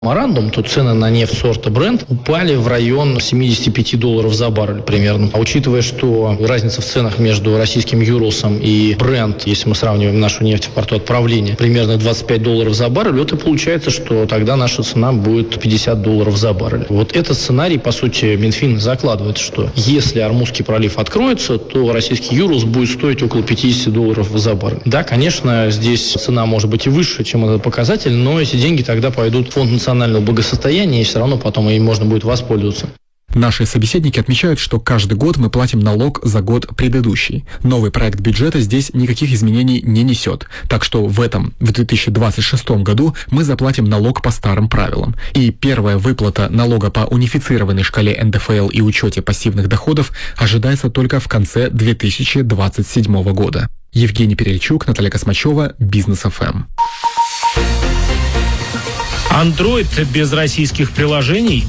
меморандум, то цены на нефть сорта Brent упали в район $75 за баррель примерно. А учитывая, что разница в ценах между российским Юрлсом и Brent, если мы сравниваем нашу нефть в порту отправления, примерно $25 за баррель, вот и получается, что тогда наша цена будет $50 за баррель. Вот этот сценарий, по сути, Минфин закладывает, что если Ормузский пролив откроется, то российский Юрлс будет стоить около $50 за баррель. Да, конечно, здесь цена может быть и выше, чем этот показатель, но эти деньги тогда пойдут в фонд национального благосостояния, и все равно потом им можно будет воспользоваться. Наши собеседники отмечают, что каждый год мы платим налог за год предыдущий. Новый проект бюджета здесь никаких изменений не несет. Так что в 2026 году, мы заплатим налог по старым правилам. И первая выплата налога по унифицированной шкале НДФЛ и учете пассивных доходов ожидается только в конце 2027 года. Евгений Перельчук, Наталья Космачева, Бизнес ФМ. Android без российских приложений?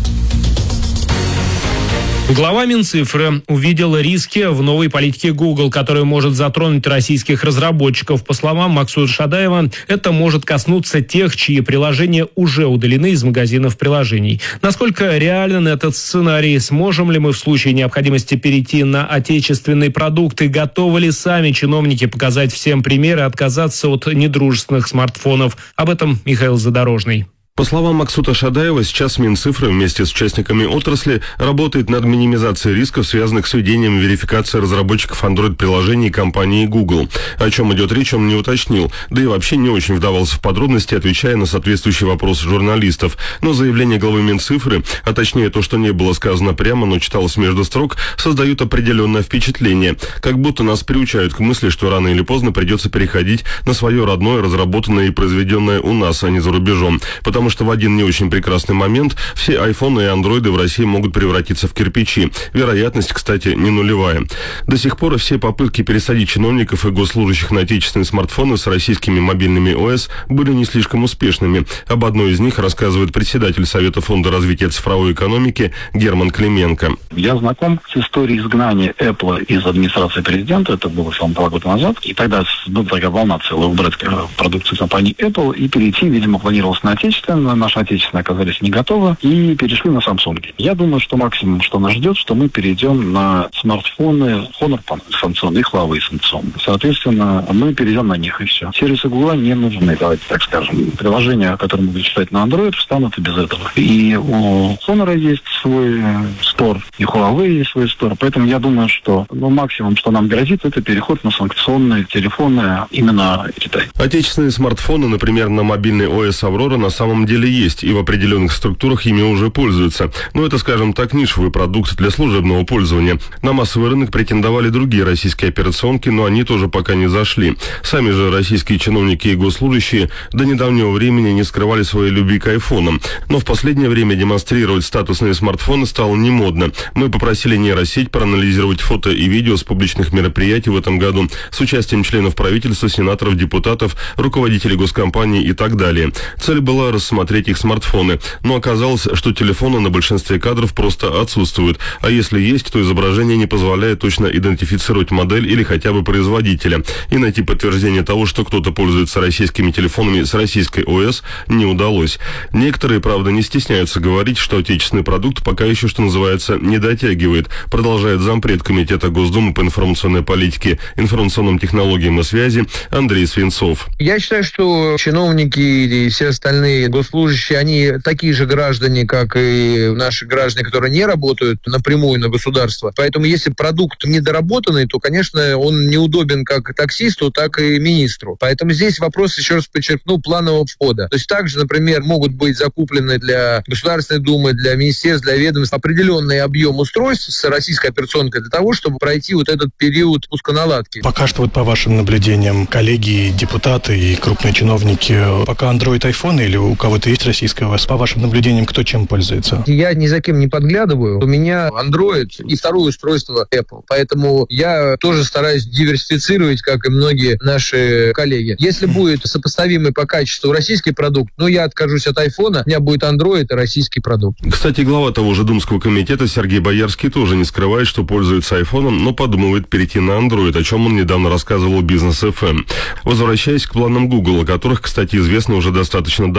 Глава Минцифры увидел риски в новой политике Google, которая может затронуть российских разработчиков. По словам Максута Шадаева, это может коснуться тех, чьи приложения уже удалены из магазинов приложений. Насколько реален этот сценарий? Сможем ли мы в случае необходимости перейти на отечественные продукты? Готовы ли сами чиновники показать всем примеры, отказаться от недружественных смартфонов? Об этом Михаил Задорожный. По словам Максута Шадаева, сейчас Минцифры вместе с участниками отрасли работает над минимизацией рисков, связанных с введением верификации разработчиков Android-приложений компании Google. О чем идет речь, он не уточнил, да и вообще не очень вдавался в подробности, отвечая на соответствующие вопросы журналистов. Но заявление главы Минцифры, а точнее то, что не было сказано прямо, но читалось между строк, создают определенное впечатление. Как будто нас приучают к мысли, что рано или поздно придется переходить на свое родное, разработанное и произведенное у нас, а не за рубежом. Потому что в один не очень прекрасный момент все айфоны и андроиды в России могут превратиться в кирпичи. Вероятность, кстати, не нулевая. До сих пор все попытки пересадить чиновников и госслужащих на отечественные смартфоны с российскими мобильными ОС были не слишком успешными. Об одной из них рассказывает председатель Совета фонда развития цифровой экономики Герман Клименко. Я знаком с историей изгнания Apple из администрации президента. Это было 2 года назад. И тогда была такая волна целая убрать продукцию компании Apple и перейти, видимо, планировалось на отечественное. Наши отечественные оказались не готовы и перешли на Samsung. Я думаю, что максимум, что нас ждет, что мы перейдем на смартфоны Honor санкционные, и Huawei санкционные. Соответственно, мы перейдем на них и все. Сервисы Google не нужны, давайте так скажем. Приложения, которые могут читать на Android, встанут и без этого. И у Honor есть свой стор, и у Huawei есть свой стор. Поэтому я думаю, что максимум, что нам грозит, это переход на санкционные телефоны именно Китая. Отечественные смартфоны, например, на мобильный ОС Aurora, на самом деле есть, и в определенных структурах ими уже пользуются. Но это, скажем так, нишевый продукт для служебного пользования. На массовый рынок претендовали другие российские операционки, но они тоже пока не зашли. Сами же российские чиновники и госслужащие до недавнего времени не скрывали своей любви к айфонам. Но в последнее время демонстрировать статусные смартфоны стало не модно. Мы попросили нейросеть проанализировать фото и видео с публичных мероприятий в этом году с участием членов правительства, сенаторов, депутатов, руководителей госкомпаний и так далее. Цель была рассмотреть их смартфоны, но оказалось, что телефоны на большинстве кадров просто отсутствуют, а если есть, то изображение не позволяет точно идентифицировать модель или хотя бы производителя, и найти подтверждение того, что кто-то пользуется российскими телефонами с российской ОС, не удалось. Некоторые, правда, не стесняются говорить, что отечественный продукт пока еще, что называется, не дотягивает, продолжает зампред Комитета Госдумы по информационной политике, информационным технологиям и связи Андрей Свинцов. Я считаю, что чиновники и все остальные госслужащие, они такие же граждане, как и наши граждане, которые не работают напрямую на государство. Поэтому если продукт недоработанный, то, конечно, он неудобен как таксисту, так и министру. Поэтому здесь вопрос, еще раз подчеркну, планового входа. То есть также, например, могут быть закуплены для Государственной Думы, для министерств, для ведомств определенный объем устройств с российской операционкой для того, чтобы пройти вот этот период пусконаладки. Пока что вот по вашим наблюдениям, коллеги, депутаты и крупные чиновники, пока Android, iPhone или у кого-то есть российская ОС, по вашим наблюдениям, кто чем пользуется? Я ни за кем не подглядываю. У меня Android и второе устройство Apple. Поэтому я тоже стараюсь диверсифицировать, как и многие наши коллеги. Если будет сопоставимый по качеству российский продукт, я откажусь от iPhone, у меня будет Android и российский продукт. Кстати, глава того же Думского комитета Сергей Боярский тоже не скрывает, что пользуется айфоном, но подумывает перейти на Android, о чем он недавно рассказывал Бизнес ФМ. Возвращаясь к планам Google, о которых, кстати, известно уже достаточно давно.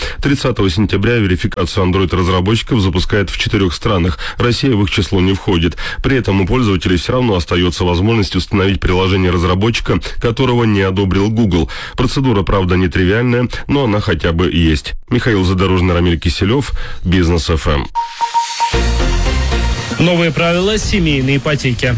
30 сентября верификацию Android-разработчиков запускает в 4 странах. Россия в их число не входит. При этом у пользователей все равно остается возможность установить приложение разработчика, которого не одобрил Google. Процедура, правда, нетривиальная, но она хотя бы есть. Михаил Задорожный, Рамиль Киселев, Бизнес ФМ. Новые правила семейной ипотеки.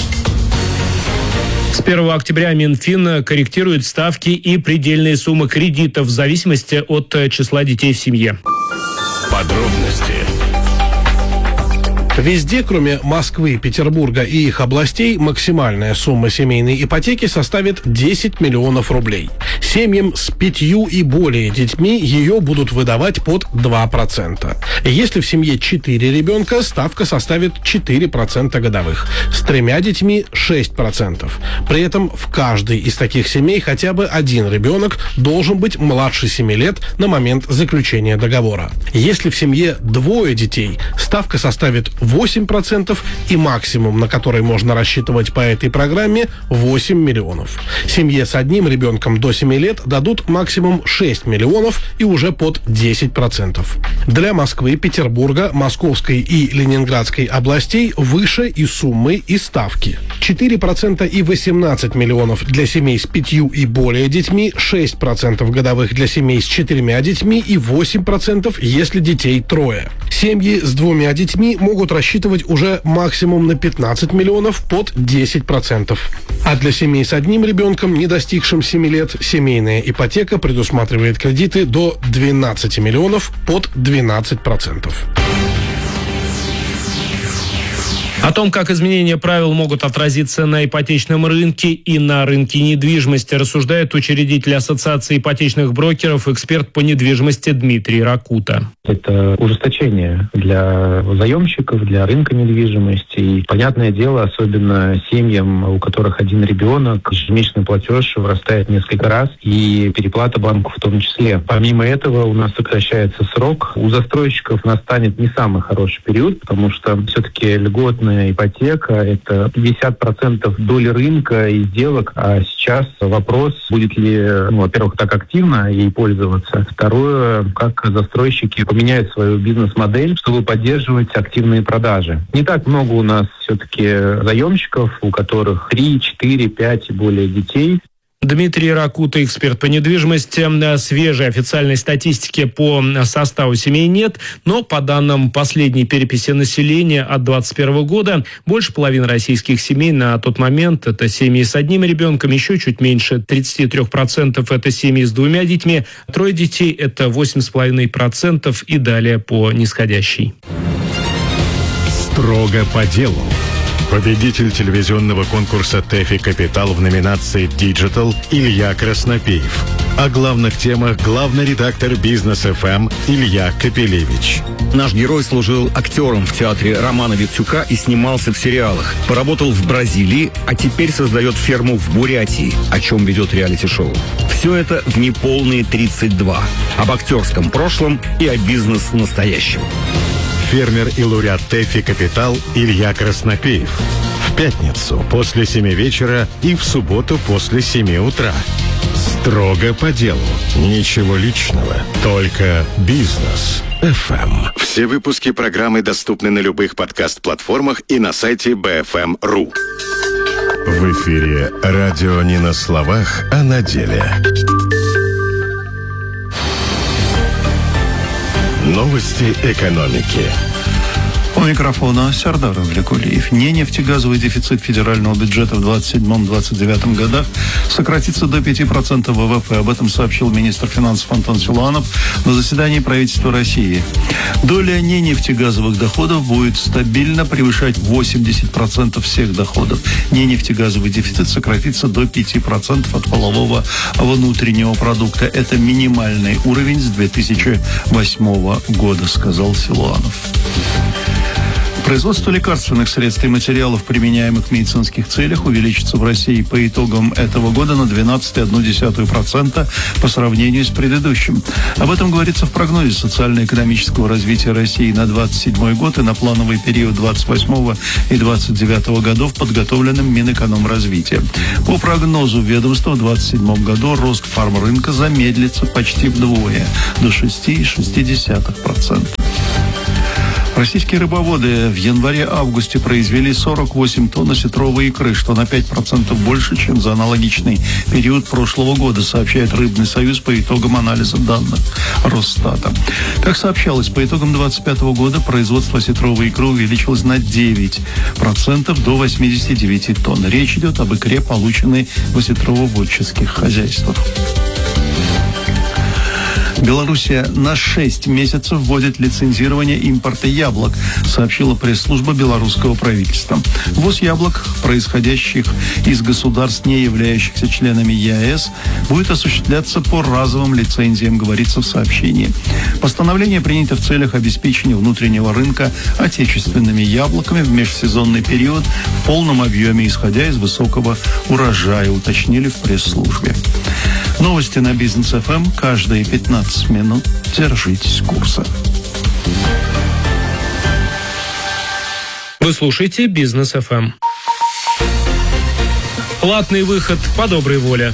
С 1 октября Минфин корректирует ставки и предельные суммы кредитов в зависимости от числа детей в семье. Подробности. Везде, кроме Москвы, Петербурга и их областей, максимальная сумма семейной ипотеки составит 10 миллионов рублей. Семьям с 5 и более детьми ее будут выдавать под 2%. Если в семье 4 ребенка, ставка составит 4% годовых. С 3 детьми – 6%. При этом в каждой из таких семей хотя бы один ребенок должен быть младше 7 лет на момент заключения договора. Если в семье 2 детей, ставка составит 8%, и максимум, на который можно рассчитывать по этой программе, 8 миллионов. Семье с одним ребенком до 7 лет дадут максимум 6 миллионов и уже под 10%. Для Москвы, Петербурга, Московской и Ленинградской областей выше и суммы, и ставки. 4% и 18 миллионов для семей с 5 и более детьми, 6% годовых для семей с 4 детьми и 8%, если детей 3. Семьи с 2 детьми могут рассчитывать уже максимум на 15 миллионов под 10%. А для семей с одним ребенком, не достигшим 7 лет, семейная ипотека предусматривает кредиты до 12 миллионов под 12%. О том, как изменения правил могут отразиться на ипотечном рынке и на рынке недвижимости, рассуждает учредитель Ассоциации ипотечных брокеров, эксперт по недвижимости Дмитрий Ракута. Это ужесточение для заемщиков, для рынка недвижимости. И, понятное дело, особенно семьям, у которых один ребенок, ежемесячный платеж вырастает несколько раз, и переплата банку в том числе. Помимо этого, у нас сокращается срок. У застройщиков настанет не самый хороший период, потому что все-таки льготная ипотека – это 50% доли рынка и сделок. А сейчас вопрос, будет ли, во-первых, так активно ей пользоваться. Второе, как застройщики поменяют свою бизнес-модель, чтобы поддерживать активные продажи. Не так много у нас все-таки заемщиков, у которых 3, 4, 5 и более детей. Дмитрий Ракута, эксперт по недвижимости. Свежей официальной статистики по составу семей нет, но по данным последней переписи населения от 2021 года, больше половины российских семей на тот момент – это семьи с одним ребенком, еще чуть меньше 33% – это семьи с 2 детьми, 3 детей – это 8,5% и далее по нисходящей. Строго по делу. Победитель телевизионного конкурса «ТЭФИ Капитал» в номинации «Диджитал» Илья Краснопеев. О главных темах главный редактор «Бизнес ФМ» Илья Капелевич. Наш герой служил актером в театре Романа Виктюка и снимался в сериалах. Поработал в Бразилии, а теперь создает ферму в Бурятии, о чем ведет реалити-шоу. Все это в неполные 32. Об актерском прошлом и о бизнес-настоящем. Фермер и лауреат ТЭФИ «Капитал» Илья Краснопеев. В пятницу после 7 вечера и в субботу после 7 утра. Строго по делу. Ничего личного. Только бизнес. ФМ. Все выпуски программы доступны на любых подкаст-платформах и на сайте BFM.ru. В эфире радио не на словах, а на деле. Новости экономики. У микрофона Сардар Авликулиев. Нефтегазовый дефицит федерального бюджета в 27-29 годах сократится до 5% ВВП. Об этом сообщил министр финансов Антон Силуанов на заседании правительства России. Доля ненефтегазовых доходов будет стабильно превышать 80% всех доходов. Ненефтегазовый дефицит сократится до 5% от валового внутреннего продукта. Это минимальный уровень с 2008 года, сказал Силуанов. Производство лекарственных средств и материалов, применяемых в медицинских целях, увеличится в России по итогам этого года на 12,1% по сравнению с предыдущим. Об этом говорится в прогнозе социально-экономического развития России на 2027 год и на плановый период 28 и 29 годов, подготовленным Минэкономразвития. По прогнозу ведомства в 2027 году рост фармрынка замедлится почти вдвое, до 6,6%. Российские рыбоводы в январе-августе произвели 48 тонн осетровой икры, что на 5% больше, чем за аналогичный период прошлого года, сообщает Рыбный союз по итогам анализа данных Росстата. Как сообщалось, по итогам 2025 года производство осетровой икры увеличилось на 9% до 89 тонн. Речь идет об икре, полученной в осетроводческих хозяйствах. Белоруссия на 6 месяцев вводит лицензирование импорта яблок, сообщила пресс-служба белорусского правительства. Ввоз яблок, происходящих из государств, не являющихся членами ЕАЭС, будет осуществляться по разовым лицензиям, говорится в сообщении. Постановление принято в целях обеспечения внутреннего рынка отечественными яблоками в межсезонный период в полном объеме, исходя из высокого урожая, уточнили в пресс-службе. Новости на Бизнес ФМ каждые 15 минут. Держитесь курса. Вы слушаете Бизнес ФМ. Платный выход по доброй воле.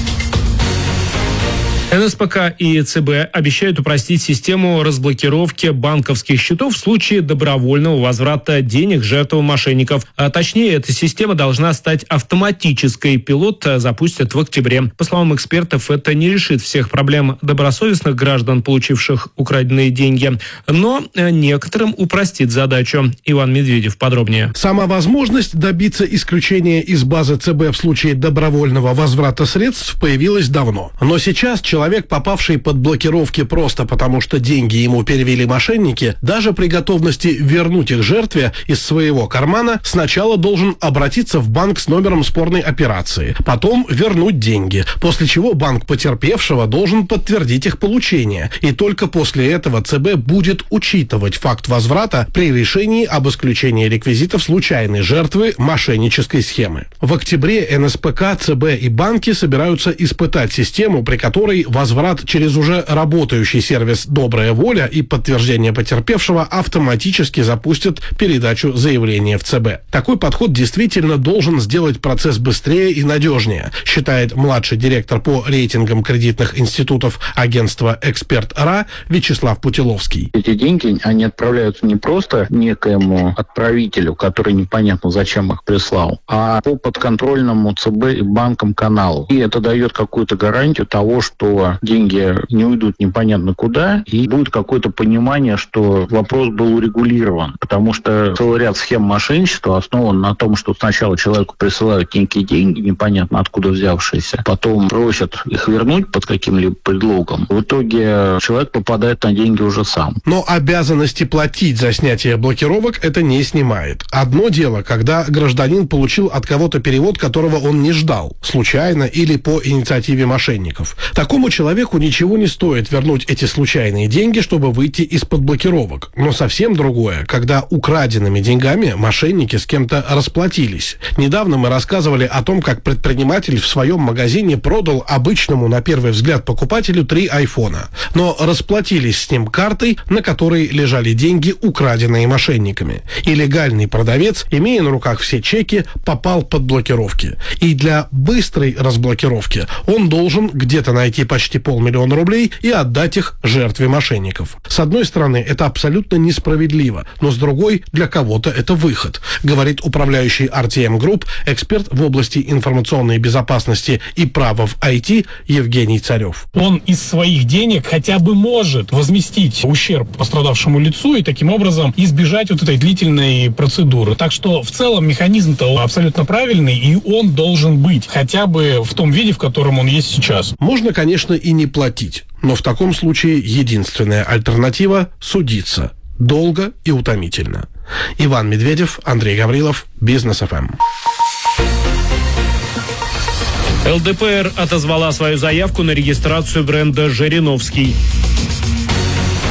НСПК и ЦБ обещают упростить систему разблокировки банковских счетов в случае добровольного возврата денег жертвам мошенников. А точнее, эта система должна стать автоматической. Пилот запустят в октябре. По словам экспертов, это не решит всех проблем добросовестных граждан, получивших украденные деньги, но некоторым упростит задачу. Иван Медведев подробнее. Сама возможность добиться исключения из базы ЦБ в случае добровольного возврата средств появилась давно. Но сейчас человек, попавший под блокировки просто потому, что деньги ему перевели мошенники, даже при готовности вернуть их жертве из своего кармана, сначала должен обратиться в банк с номером спорной операции, потом вернуть деньги, после чего банк потерпевшего должен подтвердить их получение. И только после этого ЦБ будет учитывать факт возврата при решении об исключении реквизитов случайной жертвы мошеннической схемы. В октябре НСПК, ЦБ и банки собираются испытать систему, при которой возврат через уже работающий сервис «Добрая воля» и подтверждение потерпевшего автоматически запустят передачу заявления в ЦБ. Такой подход действительно должен сделать процесс быстрее и надежнее, считает младший директор по рейтингам кредитных институтов агентства «Эксперт.РА» Вячеслав Путиловский. Эти деньги, они отправляются не просто некоему отправителю, который непонятно зачем их прислал, а по подконтрольному ЦБ и банкам каналу. И это дает какую-то гарантию того, что деньги не уйдут непонятно куда, и будет какое-то понимание, что вопрос был урегулирован. Потому что целый ряд схем мошенничества основан на том, что сначала человеку присылают некие деньги, непонятно откуда взявшиеся, потом просят их вернуть под каким-либо предлогом. В итоге человек попадает на деньги уже сам. Но обязанности платить за снятие блокировок это не снимает. Одно дело, когда гражданин получил от кого-то перевод, которого он не ждал, случайно или по инициативе мошенников. Такому человеку ничего не стоит вернуть эти случайные деньги, чтобы выйти из-под блокировок. Но совсем другое, когда украденными деньгами мошенники с кем-то расплатились. Недавно мы рассказывали о том, как предприниматель в своем магазине продал обычному, на первый взгляд, покупателю 3 айфона. Но расплатились с ним картой, на которой лежали деньги, украденные мошенниками. И легальный продавец, имея на руках все чеки, попал под блокировки. И для быстрой разблокировки он должен где-то найти почти 500 000 рублей и отдать их жертве мошенников. С одной стороны, это абсолютно несправедливо, но с другой, для кого-то это выход, говорит управляющий RTM Group, эксперт в области информационной безопасности и права в IT Евгений Царев. Он из своих денег хотя бы может возместить ущерб пострадавшему лицу и таким образом избежать вот этой длительной процедуры. Так что в целом механизм-то абсолютно правильный, и он должен быть хотя бы в том виде, в котором он есть сейчас. Можно, конечно, и не платить, но в таком случае единственная альтернатива – судиться. Долго и утомительно. Иван Медведев, Андрей Гаврилов, Бизнес ФМ. ЛДПР отозвала свою заявку на регистрацию бренда «Жириновский».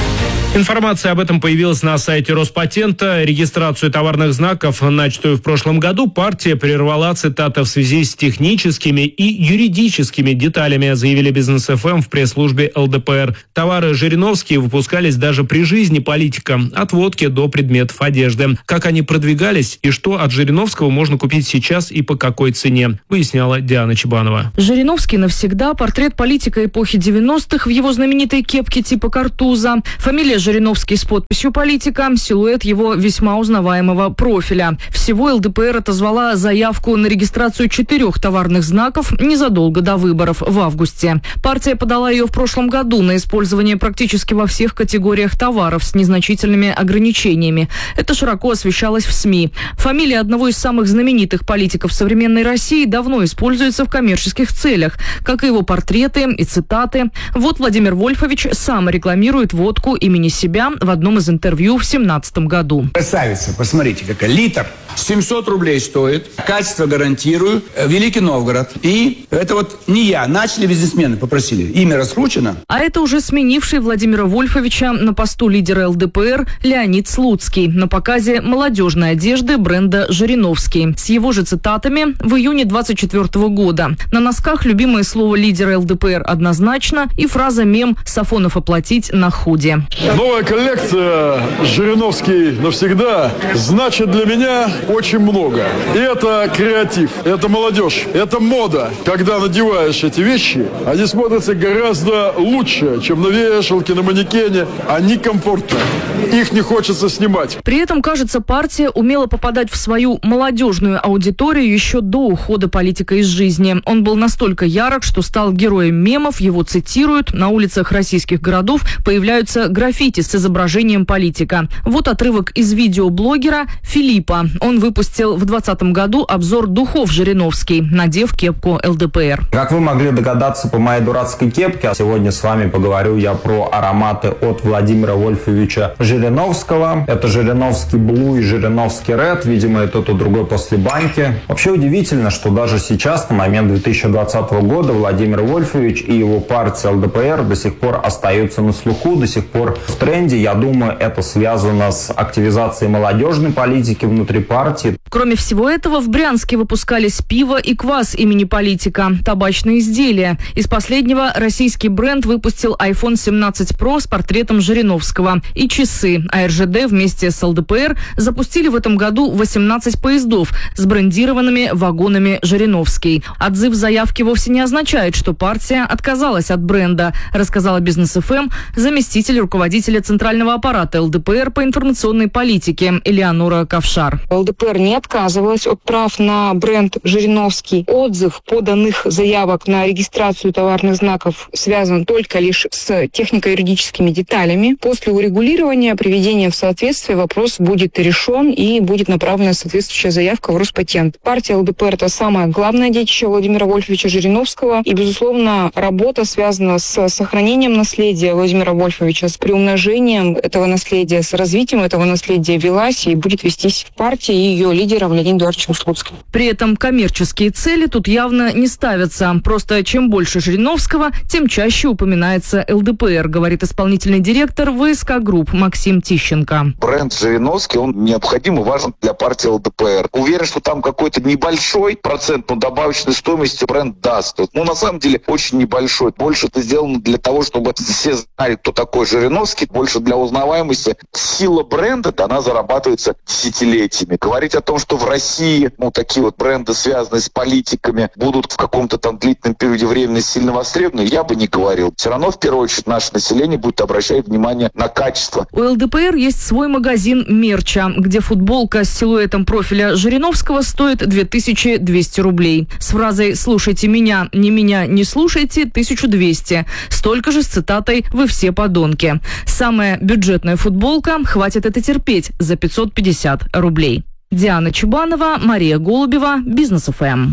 Информация об этом появилась на сайте Роспатента. Регистрацию товарных знаков, начатую в прошлом году, партия прервала, цитата, в связи с техническими и юридическими деталями, заявили Бизнес ФМ в пресс-службе ЛДПР. Товары Жириновские выпускались даже при жизни политика, от водки до предметов одежды. Как они продвигались и что от Жириновского можно купить сейчас и по какой цене, выясняла Диана Чебанова. Жириновский навсегда, портрет политика эпохи 90-х в его знаменитой кепке типа картуза, фамилия Жириновский с подписью политика, силуэт его весьма узнаваемого профиля. Всего ЛДПР отозвала заявку на регистрацию 4 товарных знаков незадолго до выборов в августе. Партия подала ее в прошлом году на использование практически во всех категориях товаров с незначительными ограничениями. Это широко освещалось в СМИ. Фамилия одного из самых знаменитых политиков современной России давно используется в коммерческих целях, как и его портреты и цитаты. Вот Владимир Вольфович сам рекламирует водку имени себя в одном из интервью в 2017 году. Красавица, посмотрите, какая литр. 700 рублей стоит. Качество гарантирую. Великий Новгород. И это вот не я. Начали бизнесмены, попросили. Имя раскручено. А это уже сменивший Владимира Вольфовича на посту лидера ЛДПР Леонид Слуцкий на показе молодежной одежды бренда «Жириновский». С его же цитатами в июне 2024 года. На носках любимое слово лидера ЛДПР «однозначно» и фраза-мем «Сафонов оплатить на худе». Новая коллекция «Жириновский навсегда» значит для меня очень много. И это креатив, это молодежь, это мода. Когда надеваешь эти вещи, они смотрятся гораздо лучше, чем на вешалке, на манекене. Они комфортны. Их не хочется снимать. При этом, кажется, партия умела попадать в свою молодежную аудиторию еще до ухода политика из жизни. Он был настолько ярок, что стал героем мемов, его цитируют, на улицах российских городов появляются граффити с изображением политика. Вот отрывок из видео блогера Филиппа. Он выпустил в 2020 году обзор духов Жириновский, надев кепку ЛДПР. Как вы могли догадаться по моей дурацкой кепке, сегодня с вами поговорю я про ароматы от Владимира Вольфовича Жириновского. Это Жириновский Блу и Жириновский Ред. Видимо, это тот другой после баньки. Вообще удивительно, что даже сейчас, на момент 2020 года, Владимир Вольфович и его партия ЛДПР до сих пор остаются на слуху, до сих пор в тренде. Я думаю, это связано с активизацией молодежной политики внутри партии. Кроме всего этого, в Брянске выпускались пиво и квас имени политика, табачные изделия. Из последнего российский бренд выпустил iPhone 17 Pro с портретом Жириновского и часы. А РЖД вместе с ЛДПР запустили в этом году 18 поездов с брендированными вагонами Жириновский. Отзыв заявки вовсе не означает, что партия отказалась от бренда, рассказала Бизнес ФМ заместитель руководителя центрального аппарата ЛДПР по информационной политике Элеонора Ковшар. ЛДПР не отказывалась от прав на бренд Жириновский. Отзыв поданных заявок на регистрацию товарных знаков связан только лишь с технико-юридическими деталями. После урегулирования, приведения в соответствие, вопрос будет решен и будет направлена соответствующая заявка в Роспатент. Партия ЛДПР – это самое главное детище Владимира Вольфовича Жириновского. И, безусловно, работа связана с сохранением наследия Владимира Вольфовича, с приумножением этого наследия, с развитием этого наследия велась и будет вестись в партии и ее лидером Леонидом Эдуардовичем Слуцким. При этом коммерческие цели тут явно не ставятся. Просто чем больше Жириновского, тем чаще упоминается ЛДПР, говорит исполнительный директор ВСК Групп Максим Тищенко. Бренд Жириновский, он необходим и важен для партии ЛДПР. Уверен, что там какой-то небольшой процент, но добавочной стоимости бренд даст. Но на самом деле очень небольшой. Больше это сделано для того, чтобы все знали, кто такой Жириновский, больше для узнаваемости. Сила бренда, она зарабатывается десятилетиями. Говорить о том, что в России такие вот бренды, связанные с политиками, будут в каком-то там длительном периоде времени сильно востребованы, я бы не говорил. Все равно, в первую очередь, наше население будет обращать внимание на качество. У ЛДПР есть свой магазин мерча, где футболка с силуэтом профиля Жириновского стоит 2200 рублей. С фразой «слушайте меня, не слушайте» 1200. Столько же с цитатой «вы все подонки». Самая бюджетная футболка «хватит это терпеть» за 550 рублей. Диана Чебанова, Мария Голубева, Бизнес ФМ.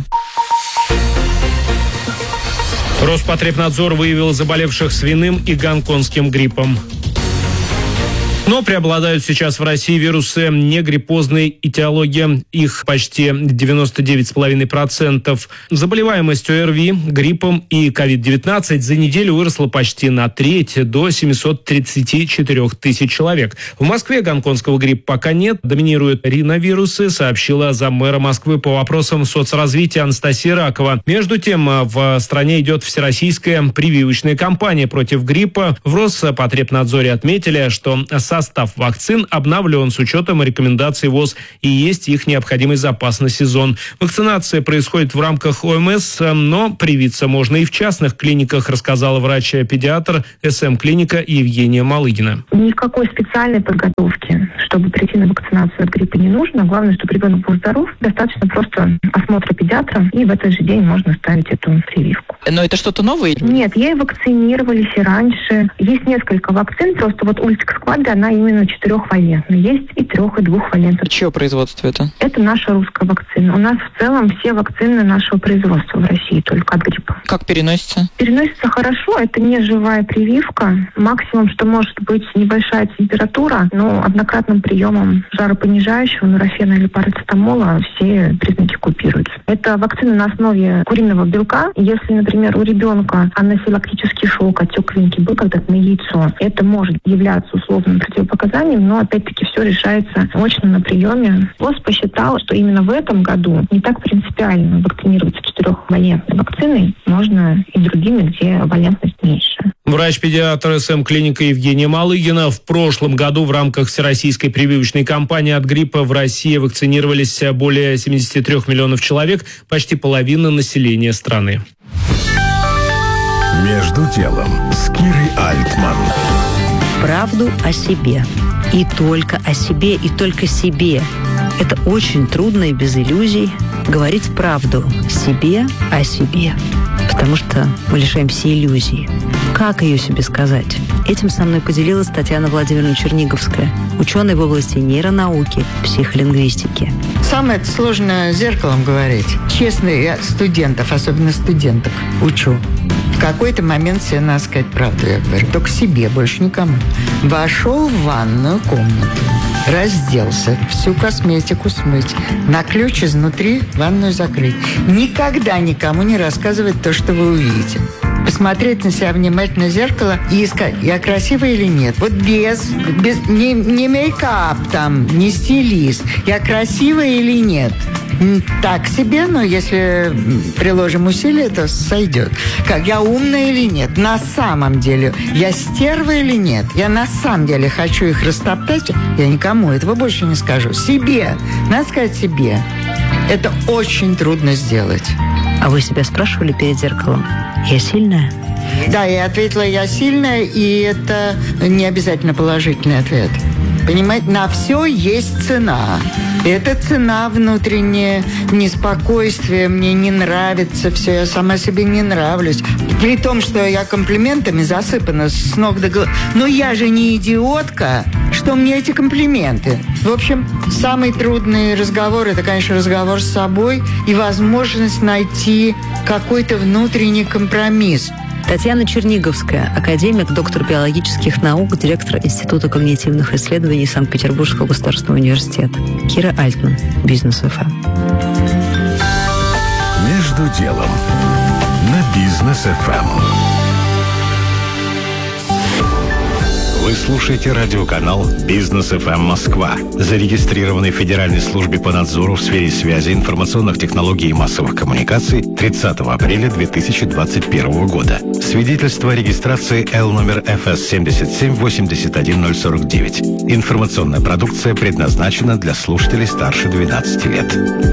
Роспотребнадзор выявил заболевших свиным и гонконгским гриппом. Но преобладают сейчас в России вирусы негриппозной этиологии. Их почти 99,5%. Заболеваемость ОРВИ, гриппом и COVID-19 за неделю выросла почти на треть, до 734 тысяч человек. В Москве гонконгского гриппа пока нет. Доминируют риновирусы, сообщила заммэра Москвы по вопросам соцразвития Анастасия Ракова. Между тем, в стране идет всероссийская прививочная кампания против гриппа. В Роспотребнадзоре отметили, что состав вакцин обновлен с учетом рекомендаций ВОЗ и есть их необходимый запас на сезон. Вакцинация происходит в рамках ОМС, но привиться можно и в частных клиниках, рассказала врач-педиатр СМ-клиника Евгения Малыгина. Никакой специальной подготовки, чтобы прийти на вакцинацию от гриппа, не нужно. Главное, чтобы ребенок был здоров. Достаточно просто осмотра педиатра, и в этот же день можно ставить эту прививку. Но это что-то новое? Нет, ей вакцинировались и раньше. Есть несколько вакцин, просто вот Ультикс-Квадри, она именно 4-валентная. Есть и 3-, и 2-валентная. Чье производство это? Это наша русская вакцина. У нас в целом все вакцины нашего производства в России, только от гриппа. Как переносится? Переносится хорошо. Это не живая прививка. Максимум, что может быть небольшая температура, но однократным приемом жаропонижающего, нурофена или парацетамола все признаки купируются. Это вакцина на основе куриного белка. Если, например, у ребенка анафилактический шок, отек линьки был когда-то на яйцо, это может являться условным противопоказанием, но опять-таки все решается очно на приеме. ВОЗ посчитал, что именно в этом году не так принципиально вакцинироваться 4-валентной вакциной, можно и другими, где валентность меньше. Врач-педиатр СМ-клиника Евгения Малыгина. В прошлом году в рамках всероссийской прививочной кампании от гриппа в России вакцинировались более 73 миллионов человек, почти половина населения страны. «Между делом» с Кирой Альтман. Правду о себе. И только о себе, и только себе. Это очень трудно и без иллюзий говорить правду себе о себе. Потому что мы лишаемся иллюзий. Как ее себе сказать? Этим со мной поделилась Татьяна Владимировна Черниговская, ученый в области нейронауки, психолингвистики. Самое сложное зеркалом говорить. Честно, я студентов, особенно студенток, учу. В какой-то момент себе надо сказать правду, я говорю. Только себе, больше никому. Вошел в ванную комнату, разделся, всю косметику смыть, на ключ изнутри ванную закрыть. Никогда никому не рассказывать то, что вы увидите. Посмотреть на себя внимательно в зеркало и сказать, я красивая или нет. Вот без не мейкап там, не стилист. Я красивая или нет. Так себе, но если приложим усилия, то сойдет. Как, я умная или нет? На самом деле, я стерва или нет? Я на самом деле хочу их растоптать? Я никому этого больше не скажу. Себе. Надо сказать себе. Это очень трудно сделать. А вы себя спрашивали перед зеркалом? Я сильная? Да, я ответила, я сильная, и это не обязательно положительный ответ. Понимаете, на все есть цена. Это цена внутреннее неспокойствие, мне не нравится все, я сама себе не нравлюсь. При том, что я комплиментами засыпана с ног до головы. Но я же не идиотка, что мне эти комплименты. В общем, самый трудный разговор, это, конечно, разговор с собой и возможность найти какой-то внутренний компромисс. Татьяна Черниговская, академик, доктор биологических наук, директор Института когнитивных исследований Санкт-Петербургского государственного университета. Кира Альтман, Бизнес ФМ. «Между делом» на Бизнес ФМ. Вы слушаете радиоканал «Бизнес ФМ Москва», зарегистрированный в Федеральной службе по надзору в сфере связи, информационных технологий и массовых коммуникаций 30 апреля 2021 года. Свидетельство о регистрации Л номер ФС 7781049. Информационная продукция предназначена для слушателей старше 12 лет.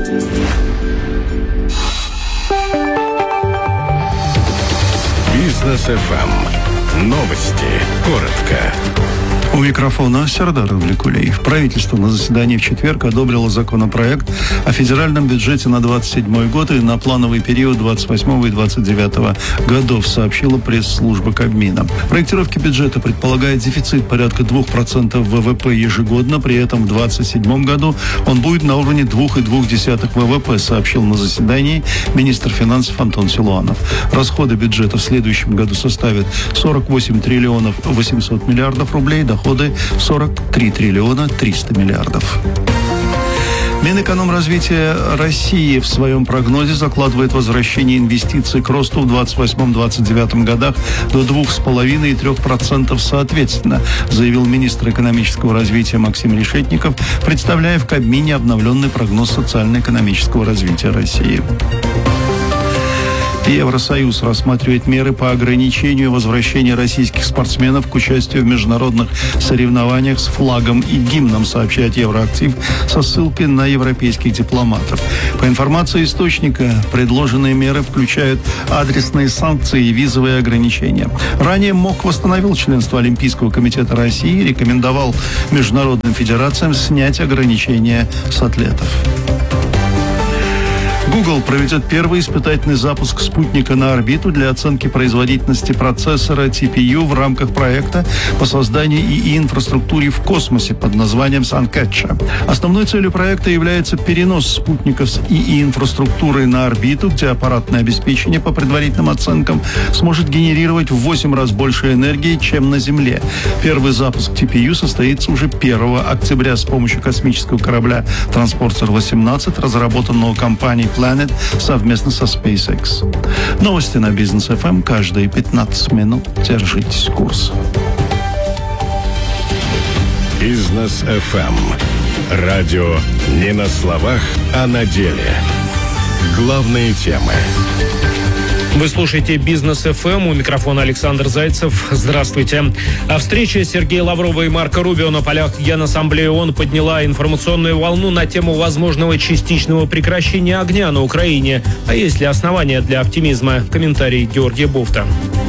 Бизнес ФМ. Новости. Коротко. У микрофона Сердар Влекулеев. Правительство на заседании в четверг одобрило законопроект о федеральном бюджете на 27 год и на плановый период 28 и 29 годов, сообщила пресс-служба Кабмина. Проектировки бюджета предполагает дефицит порядка 2% ВВП ежегодно, при этом в 27 году он будет на уровне 2,2% ВВП, сообщил на заседании министр финансов Антон Силуанов. Расходы бюджета в следующем году составят 48 триллионов 800 миллиардов рублей, доходы доходы в 43 триллиона 300 миллиардов. Минэкономразвития России в своем прогнозе закладывает возвращение инвестиций к росту в 28-29 годах до 2,5% и 3% соответственно, заявил министр экономического развития Максим Решетников, представляя в Кабмине обновленный прогноз социально-экономического развития России. Евросоюз рассматривает меры по ограничению возвращения российских спортсменов к участию в международных соревнованиях с флагом и гимном, сообщает Евроактив со ссылкой на европейских дипломатов. По информации источника, предложенные меры включают адресные санкции и визовые ограничения. Ранее МОК восстановил членство Олимпийского комитета России и рекомендовал международным федерациям снять ограничения с атлетов. Google проведет первый испытательный запуск спутника на орбиту для оценки производительности процессора TPU в рамках проекта по созданию ИИ-инфраструктуры в космосе под названием Suncatcher. Основной целью проекта является перенос спутников с ИИ-инфраструктурой на орбиту, где аппаратное обеспечение, по предварительным оценкам, сможет генерировать в 8 раз больше энергии, чем на Земле. Первый запуск TPU состоится уже 1 октября с помощью космического корабля «Транспортер-18», разработанного компанией Planet совместно со SpaceX. Новости на Бизнес ФМ каждые 15 минут. Держитесь курса. Бизнес ФМ. Радио не на словах, а на деле. Главные темы. Вы слушаете «Бизнес ФМ», у микрофона Александр Зайцев. Здравствуйте. А встреча Сергея Лаврова и Марко Рубио на полях Генассамблеи ООН подняла информационную волну на тему возможного частичного прекращения огня на Украине. А есть ли основания для оптимизма? Комментарий Георгия Бофта.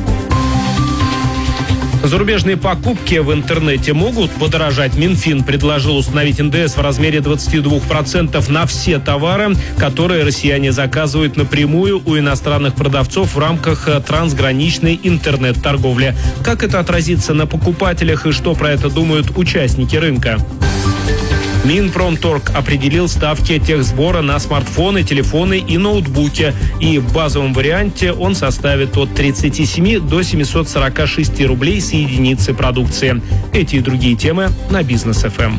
Зарубежные покупки в интернете могут подорожать. Минфин предложил установить НДС в размере 22% на все товары, которые россияне заказывают напрямую у иностранных продавцов в рамках трансграничной интернет-торговли. Как это отразится на покупателях и что про это думают участники рынка? Минпромторг определил ставки техсбора на смартфоны, телефоны и ноутбуки. И в базовом варианте он составит от 37 до 746 рублей с единицы продукции. Эти и другие темы на Бизнес ФМ.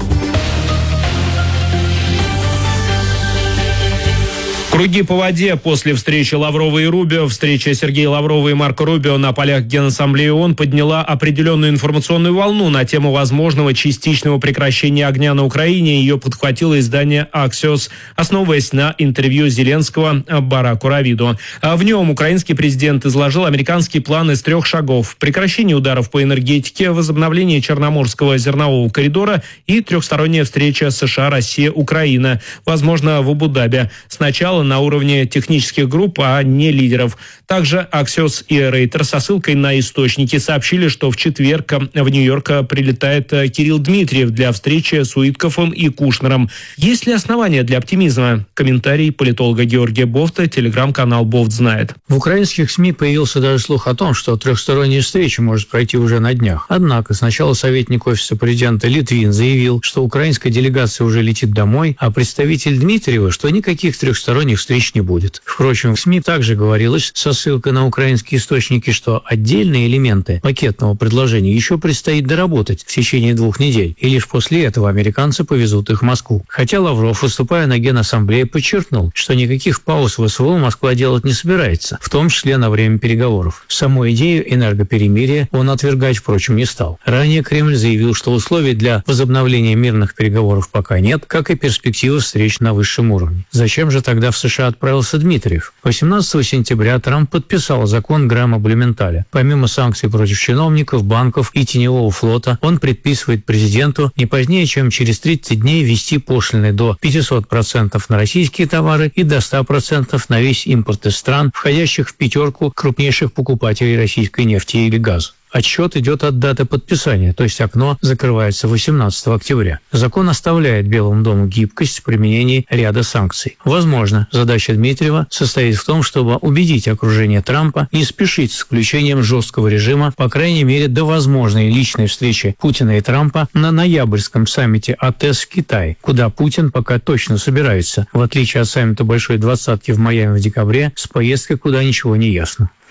Круги по воде после встречи Лаврова и Рубио. Встреча Сергея Лаврова и Марко Рубио на полях Генассамблеи ООН подняла определенную информационную волну на тему возможного частичного прекращения огня на Украине. Ее подхватило издание «Axios», основываясь на интервью Зеленского Бараку Равиду. В нем украинский президент изложил американский план из 3 шагов: прекращение ударов по энергетике, возобновление Черноморского зернового коридора и трехсторонняя встреча США, Россия, Украина, возможно, в Абу-Даби. Сначала на уровне технических групп, а не лидеров. Также Axios и Рейтер со ссылкой на источники сообщили, что в четверг в Нью-Йорк прилетает Кирилл Дмитриев для встречи с Уиткофом и Кушнером. Есть ли основания для оптимизма? Комментарий политолога Георгия Бофта, телеграм-канал «Бофт знает». В украинских СМИ появился даже слух о том, что трехсторонняя встреча может пройти уже на днях. Однако сначала советник офиса президента Литвин заявил, что украинская делегация уже летит домой, а представитель Дмитриева, что никаких трехсторонних встреч не будет. Впрочем, в СМИ также говорилось со ссылкой на украинские источники, что отдельные элементы пакетного предложения еще предстоит доработать в течение 2 недель, и лишь после этого американцы повезут их в Москву. Хотя Лавров, выступая на Генассамблее, подчеркнул, что никаких пауз в СВО Москва делать не собирается, в том числе на время переговоров. Саму идею энергоперемирия он отвергать, впрочем, не стал. Ранее Кремль заявил, что условий для возобновления мирных переговоров пока нет, как и перспективы встреч на высшем уровне. Зачем же тогда в США отправился Дмитриев? 18 сентября Трамп подписал закон Грэма-Блюменталя. Помимо санкций против чиновников, банков и теневого флота, он предписывает президенту не позднее, чем через 30 дней ввести пошлины до 500% на российские товары и до 100% на весь импорт из стран, входящих в 5 крупнейших покупателей российской нефти или газа. Отсчет идет от даты подписания, то есть окно закрывается 18 октября. Закон оставляет Белому дому гибкость в применении ряда санкций. Возможно, задача Дмитриева состоит в том, чтобы убедить окружение Трампа не спешить с включением жесткого режима, по крайней мере, до возможной личной встречи Путина и Трампа на ноябрьском саммите АТЭС в Китае, куда Путин пока точно собирается, в отличие от саммита Большой Двадцатки в Майами в декабре, с поездкой куда ничего не ясно.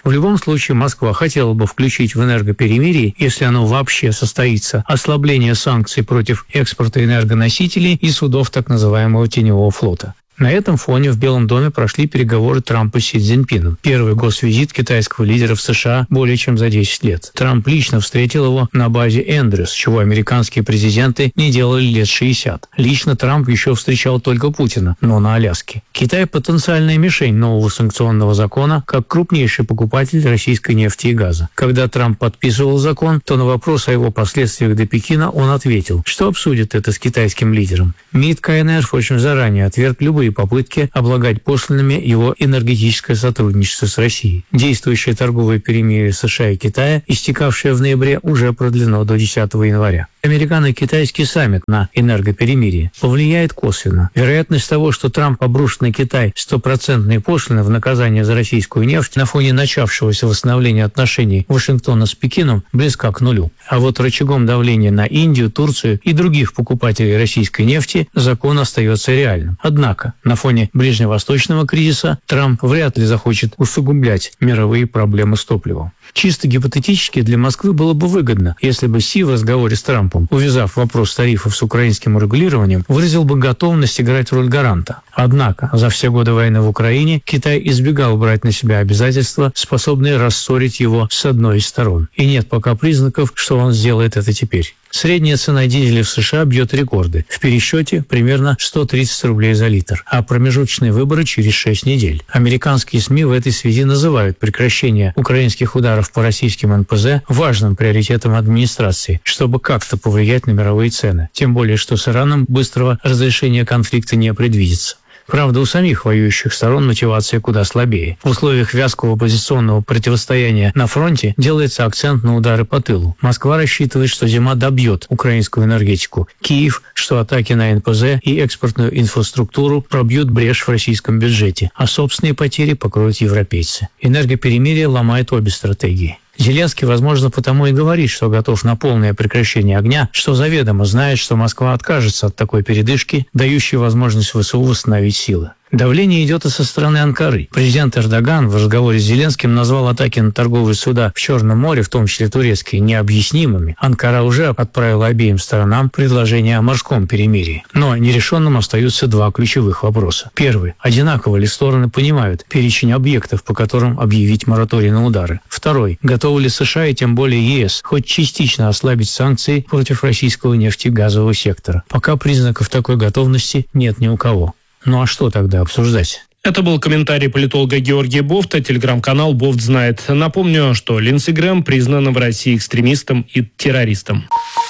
В любом случае, Москва хотела бы включить в энергоперемирие, если оно вообще состоится, ослабление санкций против экспорта энергоносителей и судов так называемого теневого флота. На этом фоне в Белом доме прошли переговоры Трампа с Си Цзиньпином. Первый госвизит китайского лидера в США более чем за 10 лет. Трамп лично встретил его на базе Эндрюс, чего американские президенты не делали лет 60. Лично Трамп еще встречал только Путина, но на Аляске. Китай – потенциальная мишень нового санкционного закона, как крупнейший покупатель российской нефти и газа. Когда Трамп подписывал закон, то на вопрос о его последствиях для Пекина он ответил, что обсудит это с китайским лидером. МИД КНР очень заранее отверг любые попытки облагать пошлинами его энергетическое сотрудничество с Россией. Действующее торговое перемирие США и Китая, истекавшее в ноябре, уже продлено до 10 января. Американо-китайский саммит на энергоперемирие повлияет косвенно. Вероятность того, что Трамп обрушит на Китай 100% пошлины в наказание за российскую нефть на фоне начавшегося восстановления отношений Вашингтона с Пекином, близка к нулю. А вот рычагом давления на Индию, Турцию и других покупателей российской нефти закон остается реальным. Однако, на фоне ближневосточного кризиса Трамп вряд ли захочет усугублять мировые проблемы с топливом. Чисто гипотетически для Москвы было бы выгодно, если бы Си в разговоре с Трампом, увязав вопрос тарифов с украинским урегулированием, выразил бы готовность играть роль гаранта. Однако за все годы войны в Украине Китай избегал брать на себя обязательства, способные рассорить его с одной из сторон. И нет пока признаков, что он сделает это теперь. Средняя цена дизеля в США бьет рекорды. В пересчете примерно 130 рублей за литр, а промежуточные выборы через 6 недель. Американские СМИ в этой связи называют прекращение украинских ударов по российским НПЗ важным приоритетом администрации, чтобы как-то повлиять на мировые цены. Тем более, что с Ираном быстрого разрешения конфликта не предвидится. Правда, у самих воюющих сторон мотивация куда слабее. В условиях вязкого оппозиционного противостояния на фронте делается акцент на удары по тылу. Москва рассчитывает, что зима добьет украинскую энергетику. Киев, что атаки на НПЗ и экспортную инфраструктуру пробьют брешь в российском бюджете, а собственные потери покроют европейцы. Энергоперемирие ломает обе стратегии. Зеленский, возможно, потому и говорит, что готов на полное прекращение огня, что заведомо знает, что Москва откажется от такой передышки, дающей возможность ВСУ восстановить силы. Давление идет и со стороны Анкары. Президент Эрдоган в разговоре с Зеленским назвал атаки на торговые суда в Черном море, в том числе турецкие, необъяснимыми. Анкара уже отправила обеим сторонам предложение о морском перемирии. Но нерешенным остаются два ключевых вопроса. Первый. Одинаково ли стороны понимают перечень объектов, по которым объявить мораторий на удары? Второй. Готовы ли США и тем более ЕС хоть частично ослабить санкции против российского нефтегазового сектора? Пока признаков такой готовности нет ни у кого. Ну а что тогда обсуждать? Это был комментарий политолога Георгия Бофта, телеграм-канал «Бофт знает». Напомню, что Линдси Грэм признан в России экстремистом и террористом.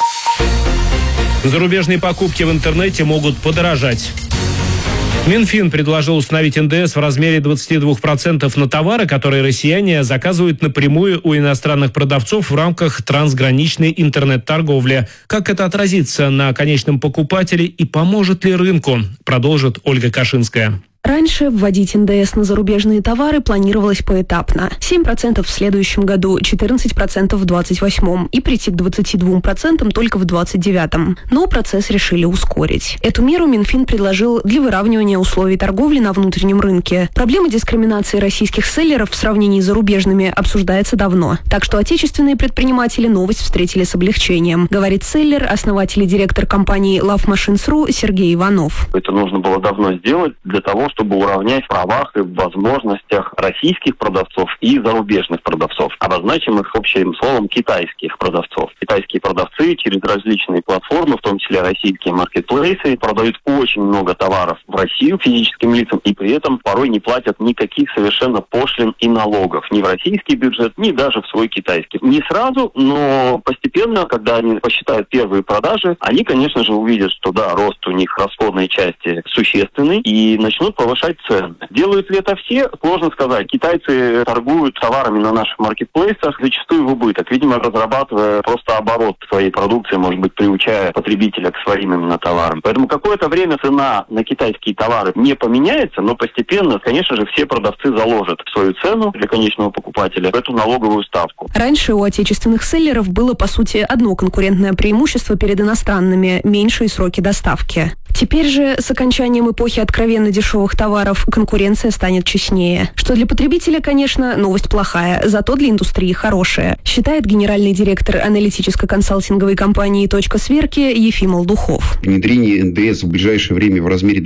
Зарубежные покупки в интернете могут подорожать. Минфин предложил установить НДС в размере 22% на товары, которые россияне заказывают напрямую у иностранных продавцов в рамках трансграничной интернет-торговли. Как это отразится на конечном покупателе и поможет ли рынку, продолжит Ольга Кашинская. Раньше вводить НДС на зарубежные товары планировалось поэтапно. 7% в следующем году, 14% в 28-м и прийти к 22% только в 29-м. Но процесс решили ускорить. Эту меру Минфин предложил для выравнивания условий торговли на внутреннем рынке. Проблема дискриминации российских селлеров в сравнении с зарубежными обсуждается давно. Так что отечественные предприниматели новость встретили с облегчением, говорит селлер, основатель и директор компании Love Machines.ru Сергей Иванов. Это нужно было давно сделать для того, чтобы уравнять в правах и в возможностях российских продавцов и зарубежных продавцов, обозначим их общим словом китайских продавцов. Китайские продавцы через различные платформы, в том числе российские маркетплейсы, продают очень много товаров в Россию физическим лицам и при этом порой не платят никаких совершенно пошлин и налогов ни в российский бюджет, ни даже в свой китайский. Не сразу, но постепенно, когда они посчитают первые продажи, они, конечно же, увидят, что да, рост у них расходной части существенный и начнут повышать цены. Делают ли это все? Сложно сказать. Китайцы торгуют товарами на наших маркетплейсах зачастую в убыток, видимо, разрабатывая просто оборот своей продукции, может быть, приучая потребителя к своим именно товарам. Поэтому какое-то время цена на китайские товары не поменяется, но постепенно, конечно же, все продавцы заложат в свою цену для конечного покупателя эту налоговую ставку. Раньше у отечественных селлеров было, по сути, одно конкурентное преимущество перед иностранными – меньшие сроки доставки. Теперь же с окончанием эпохи откровенно дешевых товаров конкуренция станет честнее. Что для потребителя, конечно, новость плохая, зато для индустрии хорошая, считает генеральный директор аналитическо-консалтинговой компании «Точка сверки» Ефим Алдухов. Внедрение НДС в ближайшее время в размере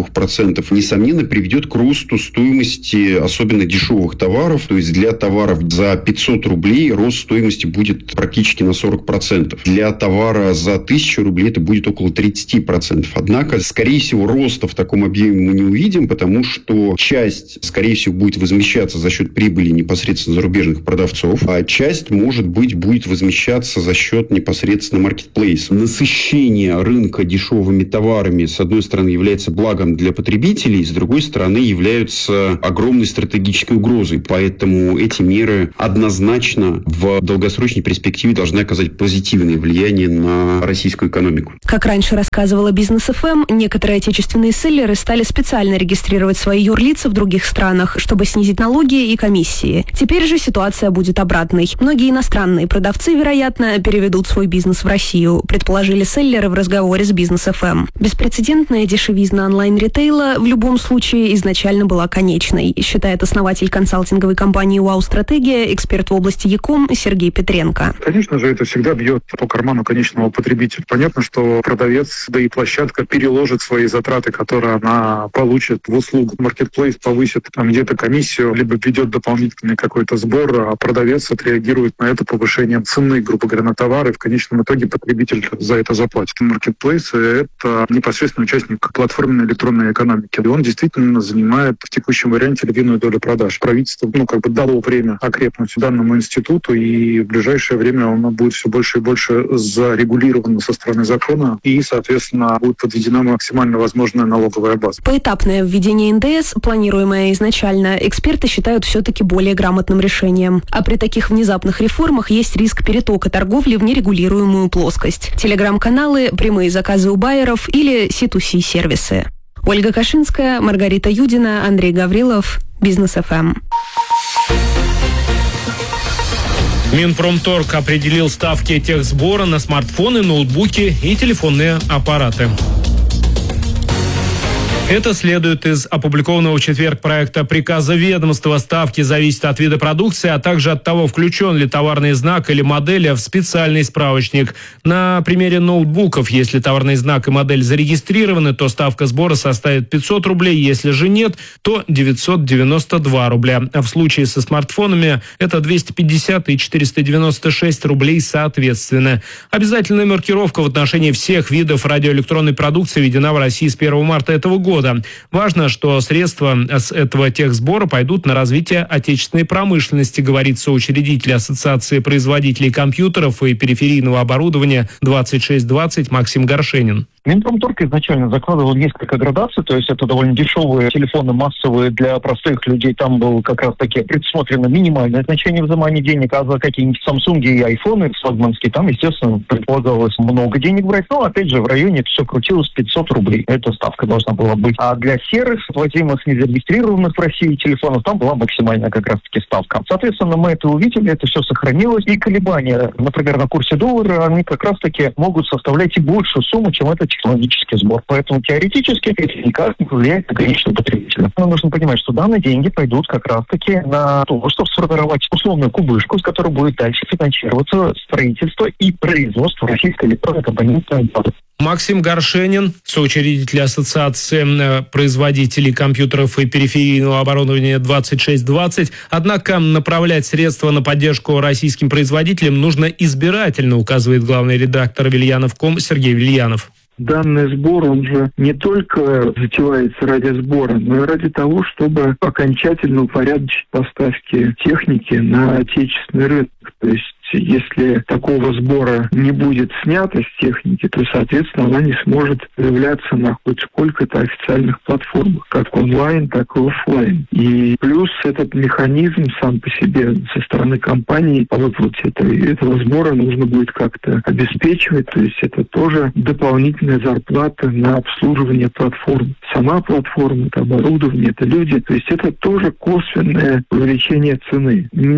22% несомненно приведет к росту стоимости особенно дешевых товаров. То есть для товаров за 500 рублей рост стоимости будет практически на 40%. Для товара за 1000 рублей это будет около 30%. Однако, скорее всего, роста в таком объеме мы не увидим, потому что часть, скорее всего, будет возмещаться за счет прибыли непосредственно зарубежных продавцов, а часть, может быть, будет возмещаться за счет непосредственно маркетплейса. Насыщение рынка дешевыми товарами, с одной стороны, является благом для потребителей, с другой стороны, являются огромной стратегической угрозой. Поэтому эти меры однозначно в долгосрочной перспективе должны оказать позитивное влияние на российскую экономику. Как раньше рассказывала Бизнес ФМ, некоторые отечественные селлеры стали специально регистрировать свои юрлица в других странах, чтобы снизить налоги и комиссии. Теперь же ситуация будет обратной. Многие иностранные продавцы, вероятно, переведут свой бизнес в Россию, предположили селлеры в разговоре с Бизнес ФМ. Беспрецедентная дешевизна онлайн-ритейла в любом случае изначально была конечной, считает основатель консалтинговой компании «Вау-стратегия», эксперт в области e-com Сергей Петренко. Конечно же, это всегда бьет по карману конечного потребителя. Понятно, что продавец, да и площадка переложит свои затраты, которые она получит в услугу. Маркетплейс повысит там где-то комиссию, либо ведет дополнительный какой-то сбор, а продавец отреагирует на это повышением цены, грубо говоря, на товары. В конечном итоге потребитель за это заплатит. Маркетплейс – это непосредственно участник платформенной электронной экономики. И он действительно занимает в текущем варианте львиную долю продаж. Правительство дало время окрепнуть данному институту, и в ближайшее время оно будет все больше и больше зарегулировано со стороны закона, и, соответственно, будет подведена максимально возможная налоговая база. Поэтапное введение НДС, планируемое изначально, эксперты считают все-таки более грамотным решением. А при таких внезапных реформах есть риск перетока торговли в нерегулируемую плоскость. Телеграм-каналы, прямые заказы у байеров или C2C-сервисы. Ольга Кашинская, Маргарита Юдина, Андрей Гаврилов, Бизнес ФМ. Минпромторг определил ставки техсбора на смартфоны, ноутбуки и телефонные аппараты. Это следует из опубликованного в четверг проекта приказа ведомства. Ставки зависят от вида продукции, а также от того, включен ли товарный знак или модель в специальный справочник. На примере ноутбуков, если товарный знак и модель зарегистрированы, то ставка сбора составит 500 рублей. Если же нет, то 992 рубля. А в случае со смартфонами это 250 и 496 рублей соответственно. Обязательная маркировка в отношении всех видов радиоэлектронной продукции введена в России с 1 марта этого года. Важно, что средства с этого техсбора пойдут на развитие отечественной промышленности, говорит соучредитель Ассоциации производителей компьютеров и периферийного оборудования 2620 Максим Горшенин. Минпромторг изначально закладывал несколько градаций, то есть это довольно дешевые телефоны, массовые для простых людей. Там было как раз таки предусмотрено минимальное значение взимания денег, а за какие-нибудь Samsung и айфоны флагманские, там, естественно, предполагалось много денег брать. Но, опять же, в районе это все крутилось 500 рублей. Эта ставка должна была быть. А для серых, владимых, незарегистрированных в России телефонов, там была максимальная как раз таки ставка. Соответственно, мы это увидели, это все сохранилось. И колебания, например, на курсе доллара, они как раз таки могут составлять и большую сумму, чем это технологический сбор. Поэтому теоретически это никак не влияет на конечного потребителя. Но нужно понимать, что данные деньги пойдут как раз-таки на то, чтобы сформировать условную кубышку, с которой будет дальше финансироваться строительство и производство российской электронной компонентной базы. Максим Горшенин, соучредитель Ассоциации производителей компьютеров и периферийного оборудования 2620. Однако направлять средства на поддержку российским производителям нужно избирательно, указывает главный редактор Вильянов.ком Сергей Вильянов. Данный сбор, он же не только затевается ради сбора, но и ради того, чтобы окончательно упорядочить поставки техники на отечественный рынок. То есть, если такого сбора не будет снято с техники, то, соответственно, она не сможет появляться на хоть сколько-то официальных платформах, как онлайн, так и офлайн. И плюс этот механизм сам по себе со стороны компании по выплате этого сбора нужно будет как-то обеспечивать. То есть это тоже дополнительная зарплата на обслуживание платформ. Сама платформа, это оборудование, это люди. То есть это тоже косвенное увеличение цены. Не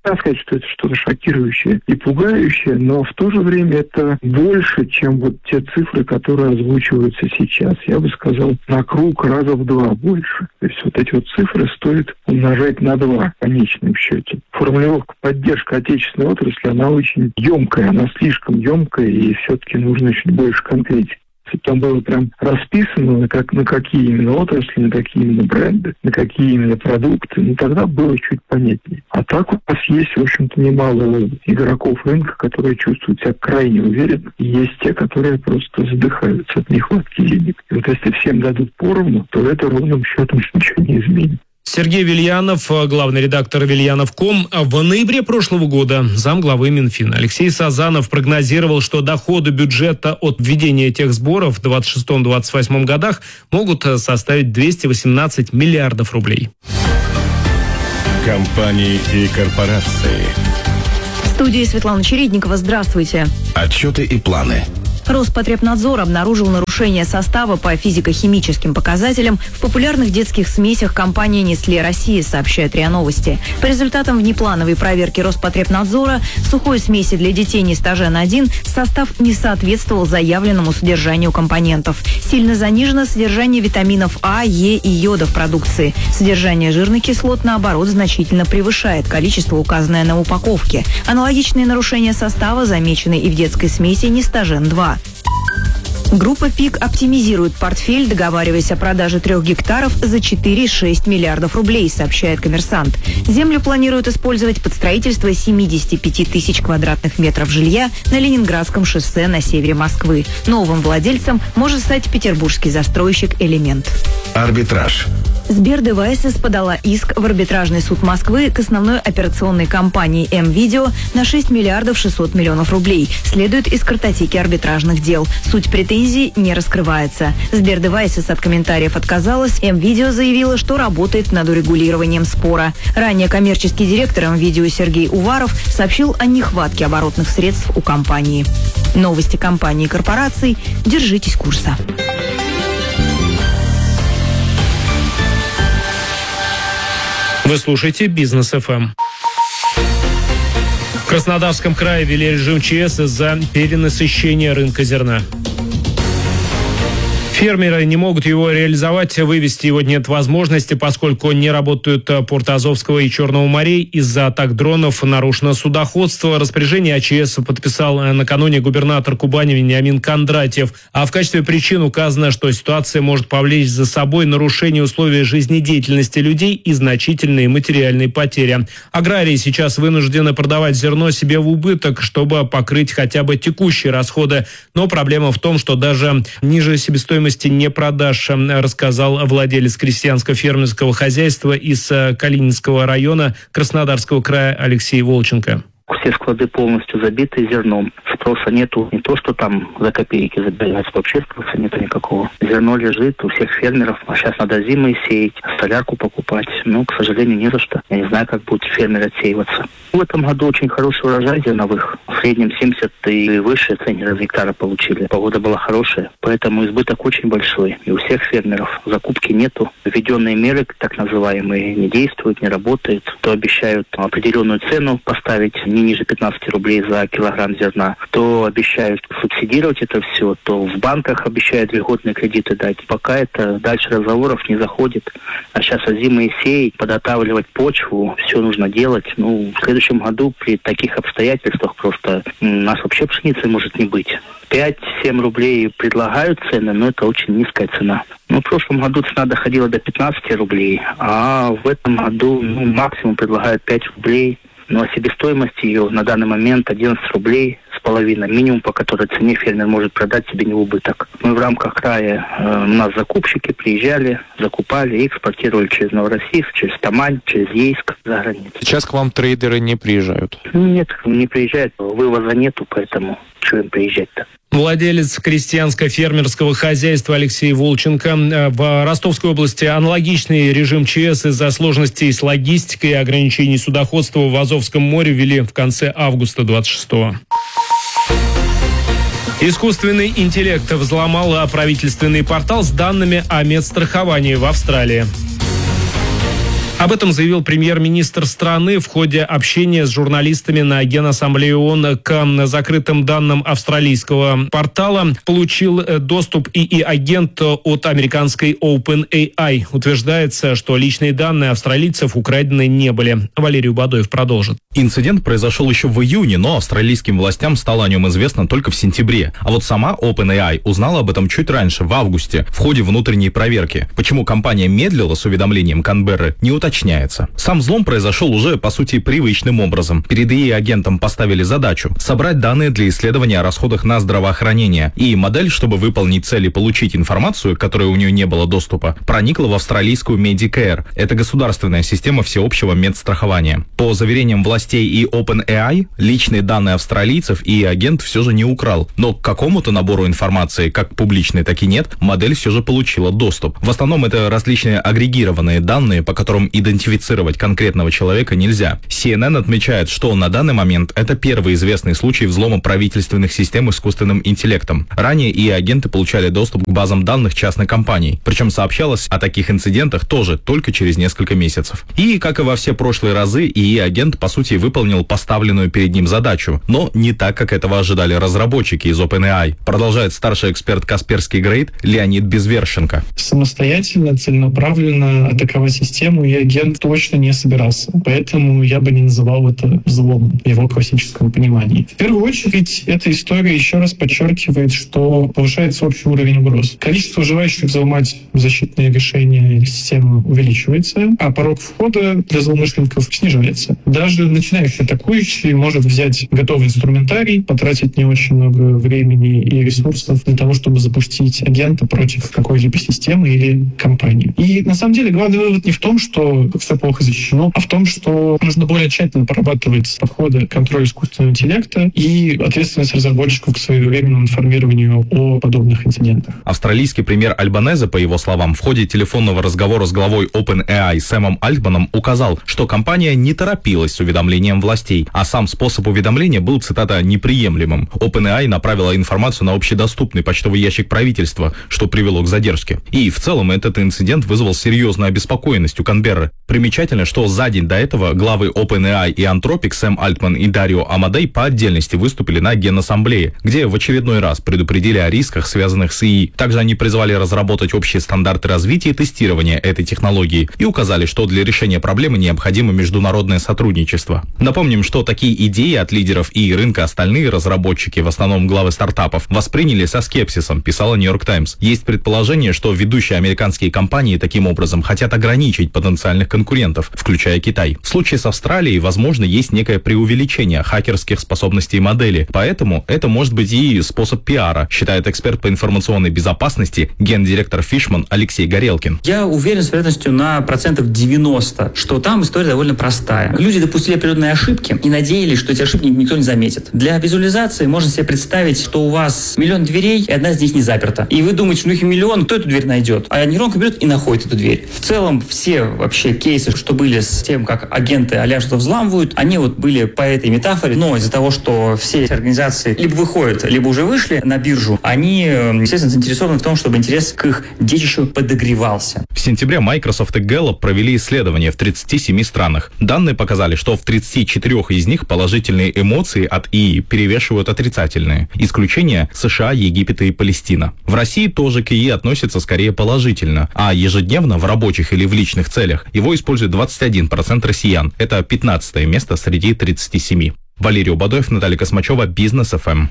Нельзя сказать, что это что-то шокирующее и пугающее, но в то же время это больше, чем вот те цифры, которые озвучиваются сейчас. Я бы сказал, на круг раза в 2 больше. То есть вот эти вот цифры стоит умножать на 2 в конечном счете. Формулировка «поддержка отечественной отрасли», она очень емкая, она слишком емкая, и все-таки нужно чуть больше конкретики. Если там было прям расписано, на какие именно отрасли, на какие именно бренды, на какие именно продукты, тогда было чуть понятнее. А так у нас есть, в общем-то, немало игроков рынка, которые чувствуют себя крайне уверенно, и есть те, которые просто задыхаются от нехватки денег. И вот если всем дадут поровну, то это ровным счетом ничего не изменит. Сергей Вильянов, главный редактор Вильянов.ком. В ноябре прошлого года замглавы Минфина Алексей Сазанов прогнозировал, что доходы бюджета от введения тех сборов в 2026-2028 годах могут составить 218 миллиардов рублей. Компании и корпорации. В студии Светлана Чередникова. Здравствуйте. Отчеты и планы. Роспотребнадзор обнаружил нарушение состава по физико-химическим показателям в популярных детских смесях компании «Нестле Россия», сообщает РИА Новости. По результатам внеплановой проверки Роспотребнадзора сухой смеси для детей Нестажен-1 состав не соответствовал заявленному содержанию компонентов. Сильно занижено содержание витаминов А, Е и йода в продукции. Содержание жирных кислот, наоборот, значительно превышает количество, указанное на упаковке. Аналогичные нарушения состава замечены и в детской смеси Нестажен-2. Группа ПИК оптимизирует портфель, договариваясь о продаже 3 гектаров за 4,6 миллиардов рублей, сообщает «Коммерсант». Землю планируют использовать под строительство 75 тысяч квадратных метров жилья на Ленинградском шоссе на севере Москвы. Новым владельцем может стать петербургский застройщик «Элемент». Арбитраж. Сбердевайсес подала иск в арбитражный суд Москвы к основной операционной компании М-Видео на 6 миллиардов 600 миллионов рублей. Следует из картотеки арбитражных дел. Суть претензий не раскрывается. Сбердевайсес от комментариев отказалась. М-Видео заявила, что работает над урегулированием спора. Ранее коммерческий директор М-Видео Сергей Уваров сообщил о нехватке оборотных средств у компании. Новости компании и корпораций. Держитесь курса. Вы слушаете «Бизнес ФМ». В Краснодарском крае ввели режим ЧС из-за перенасыщения рынка зерна. Фермеры не могут его реализовать, вывести его нет возможности, поскольку не работают порты Азовского и Черного морей. Из-за атак дронов нарушено судоходство. Распоряжение АЧС подписал накануне губернатор Кубани Вениамин Кондратьев. А в качестве причин указано, что ситуация может повлечь за собой нарушение условий жизнедеятельности людей и значительные материальные потери. Аграрии сейчас вынуждены продавать зерно себе в убыток, чтобы покрыть хотя бы текущие расходы. Но проблема в том, что даже ниже себестоимости не продаж, рассказал владелец крестьянско-фермерского хозяйства из Калининского района Краснодарского края Алексей Волченко. Все склады полностью забиты зерном. Спроса нету. Не то, что там за копейки забирать. Вообще спроса нету никакого. Зерно лежит у всех фермеров. А сейчас надо зимой сеять, солярку покупать. Но, к сожалению, не за что. Я не знаю, как будут фермеры отсеиваться. В этом году очень хороший урожай зерновых. В среднем 70 и выше центнеров гектара получили. Погода была хорошая. Поэтому избыток очень большой. И у всех фермеров закупки нету. Введенные меры, так называемые, не действуют, не работают. То обещают определенную цену поставить не ниже 15 рублей за килограмм зерна, то обещают субсидировать это все, то в банках обещают льготные кредиты дать. Пока это дальше разговоров не заходит. А сейчас озимые сеять, подготавливать почву, все нужно делать. В следующем году при таких обстоятельствах просто у нас вообще пшеницы может не быть. 5-7 рублей предлагают цены, но это очень низкая цена. В прошлом году цена доходила до 15 рублей, а в этом году максимум предлагают 5 рублей. Но себестоимость ее на данный момент 11 рублей с половиной, минимум, по которой цене фермер может продать себе не в убыток. Мы в рамках края, у нас закупщики приезжали, закупали и экспортировали через Новороссийск, через Тамань, через Ейск за границу. Сейчас к вам трейдеры не приезжают? Нет, не приезжают, вывоза нету, поэтому что им приезжать-то? Владелец крестьянско-фермерского хозяйства Алексей Волченко. В Ростовской области аналогичный режим ЧС из-за сложностей с логистикой и ограничений судоходства в Азовском море ввели в конце августа 26-го. Искусственный интеллект взломал правительственный портал с данными о медстраховании в Австралии. Об этом заявил премьер-министр страны в ходе общения с журналистами на Генассамблее ООН к закрытым данным австралийского портала. Получил доступ ИИ-агент от американской OpenAI. Утверждается, что личные данные австралийцев украдены не были. Валерий Бадоев продолжит. Инцидент произошел еще в июне, но австралийским властям стало о нем известно только в сентябре. А вот сама OpenAI узнала об этом чуть раньше, в августе, в ходе внутренней проверки. Почему компания медлила с уведомлением Канберры, не уточняется. Сам взлом произошел уже, по сути, привычным образом. Перед ИИ-агентом поставили задачу – собрать данные для исследования о расходах на здравоохранение. И модель, чтобы выполнить цель и получить информацию, к которой у нее не было доступа, проникла в австралийскую Medicare. Это государственная система всеобщего медстрахования. По заверениям властей и OpenAI, личные данные австралийцев ИИ-агент все же не украл. Но к какому-то набору информации, как публичной, так и нет, модель все же получила доступ. В основном это различные агрегированные данные, по которым идентифицировать конкретного человека нельзя. CNN отмечает, что на данный момент это первый известный случай взлома правительственных систем искусственным интеллектом. Ранее ИИ-агенты получали доступ к базам данных частных компаний. Причем сообщалось о таких инцидентах тоже только через несколько месяцев. И, как и во все прошлые разы, ИИ-агент, по сути, выполнил поставленную перед ним задачу, но не так, как этого ожидали разработчики из OpenAI. Продолжает старший эксперт Касперский Грейд Леонид Безвершенко. Самостоятельно, целенаправленно атаковать систему ИИ-агент точно не собирался. Поэтому я бы не называл это взломом в его классическом понимании. В первую очередь, эта история еще раз подчеркивает, что повышается общий уровень угроз. Количество желающих взломать защитные решения или системы увеличивается, а порог входа для злоумышленников снижается. Даже начинающий атакующий может взять готовый инструментарий, потратить не очень много времени и ресурсов для того, чтобы запустить агента против какой-либо системы или компании. И на самом деле главный вывод не в том, что все плохо защищено, а в том, что нужно более тщательно прорабатывать подходы к контролю искусственного интеллекта и ответственность разработчиков к своевременному информированию о подобных инцидентах. Австралийский премьер Альбанезе, по его словам, в ходе телефонного разговора с главой OpenAI Сэмом Альтманом указал, что компания не торопилась с уведомлением властей, а сам способ уведомления был, цитата, неприемлемым. OpenAI направила информацию на общедоступный почтовый ящик правительства, что привело к задержке. И в целом этот инцидент вызвал серьезную обеспокоенность у Канберры. Примечательно, что за день до этого главы OpenAI и Anthropic Сэм Альтман и Дарио Амадей по отдельности выступили на Генассамблее, где в очередной раз предупредили о рисках, связанных с ИИ. Также они призвали разработать общие стандарты развития и тестирования этой технологии и указали, что для решения проблемы необходимо международное сотрудничество. Напомним, что такие идеи от лидеров и рынка остальные разработчики, в основном главы стартапов, восприняли со скепсисом, писала Нью-Йорк Таймс. Есть предположение, что ведущие американские компании таким образом хотят ограничить потенциальных конкурентов, включая Китай. В случае с Австралией, возможно, есть некое преувеличение хакерских способностей модели, поэтому это может быть и способ пиара, считает эксперт по информационной безопасности, гендиректор Фишман Алексей Горелкин. Я уверен с вероятностью на 90%, что там история довольно простая. Люди допустили определенные ошибки и надеялись, что эти ошибки никто не заметит. Для визуализации можно себе представить, что у вас миллион дверей, и одна из них не заперта. И вы думаете, что у них миллион, кто эту дверь найдет? А нейронка берет и находит эту дверь. В целом, все вообще кейсы, что были с тем, как агенты а-ля что-то взламывают, они вот были по этой метафоре, но из-за того, что все эти организации либо выходят, либо уже вышли на биржу, они, естественно, заинтересованы в том, чтобы интерес к их детищу подогревался. В сентябре Microsoft и Gallup провели исследование в 37 странах. Данные показали, что в 34 из них положительные эмоции от ИИ перевешивают отрицательные. Исключение – США, Египет и Палестина. В России тоже к ИИ относятся скорее положительно, а ежедневно в рабочих или в личных целях его использует 21% россиян. Это 15 место среди 37. Валерий Убадоев, Наталья Космачева, Бизнес ФМ.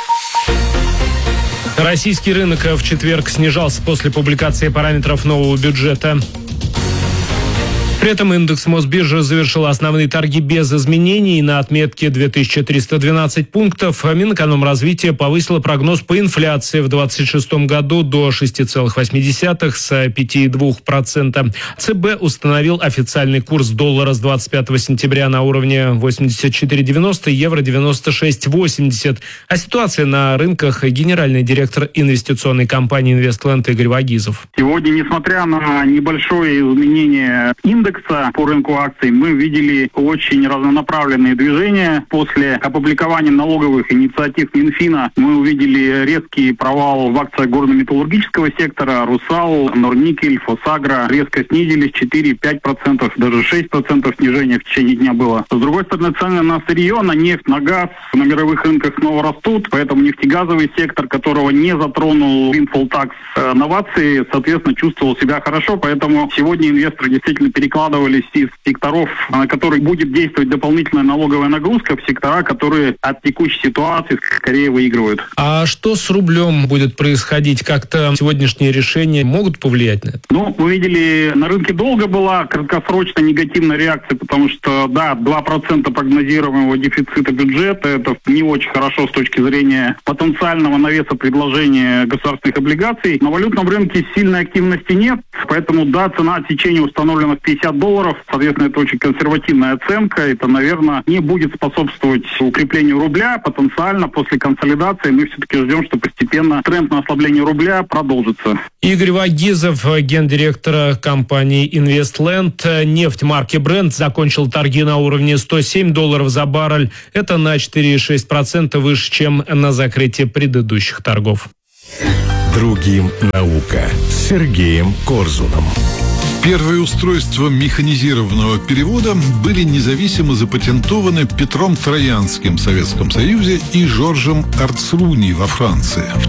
Российский рынок в четверг снижался после публикации параметров нового бюджета. При этом индекс Мосбиржи завершил основные торги без изменений на отметке 2312 пунктов. Минэкономразвитие повысило прогноз по инфляции в 2026 году до 6,8 с 5,2%. ЦБ установил официальный курс доллара с 25 сентября на уровне 84,90, евро 96,80. А ситуация на рынках генеральный директор инвестиционной компании «Инвестленд» Игорь Вагизов. Сегодня, несмотря на небольшое изменение индекса, индекса по рынку акций, мы видели очень разнонаправленные движения. После опубликования налоговых инициатив Минфина мы увидели резкий провал в акциях горно-металлургического сектора. Русал, Норникель, Фосагро резко снизились 4-5%, даже 6% снижения в течение дня было. С другой стороны, цены на сырье, на нефть, на газ на мировых рынках снова растут, поэтому нефтегазовый сектор, которого не затронул windfall tax новации, соответственно, чувствовал себя хорошо, поэтому сегодня инвесторы действительно перекладывались из секторов, на которые будет действовать дополнительная налоговая нагрузка, в сектора, которые от текущей ситуации скорее выигрывают. А что с рублем будет происходить? Как-то сегодняшние решения могут повлиять на это? Ну, мы видели, на рынке долго была краткосрочная негативная реакция, потому что, да, 2% прогнозируемого дефицита бюджета, это не очень хорошо с точки зрения потенциального навеса предложения государственных облигаций. На валютном рынке сильной активности нет, поэтому, да, цена отсечения установлена в $50. Соответственно, это очень консервативная оценка. Это, наверное, не будет способствовать укреплению рубля. Потенциально после консолидации мы все-таки ждем, что постепенно тренд на ослабление рубля продолжится. Игорь Вагизов, гендиректора компании Investland. Нефть марки Brent закончил торги на уровне $107 за баррель. Это на 4,6% выше, чем на закрытии предыдущих торгов. Другим наука с Сергеем Корзуном. Первые устройства механизированного перевода были независимо запатентованы Петром Троянским в Советском Союзе и Жоржем Арцруни во Франции в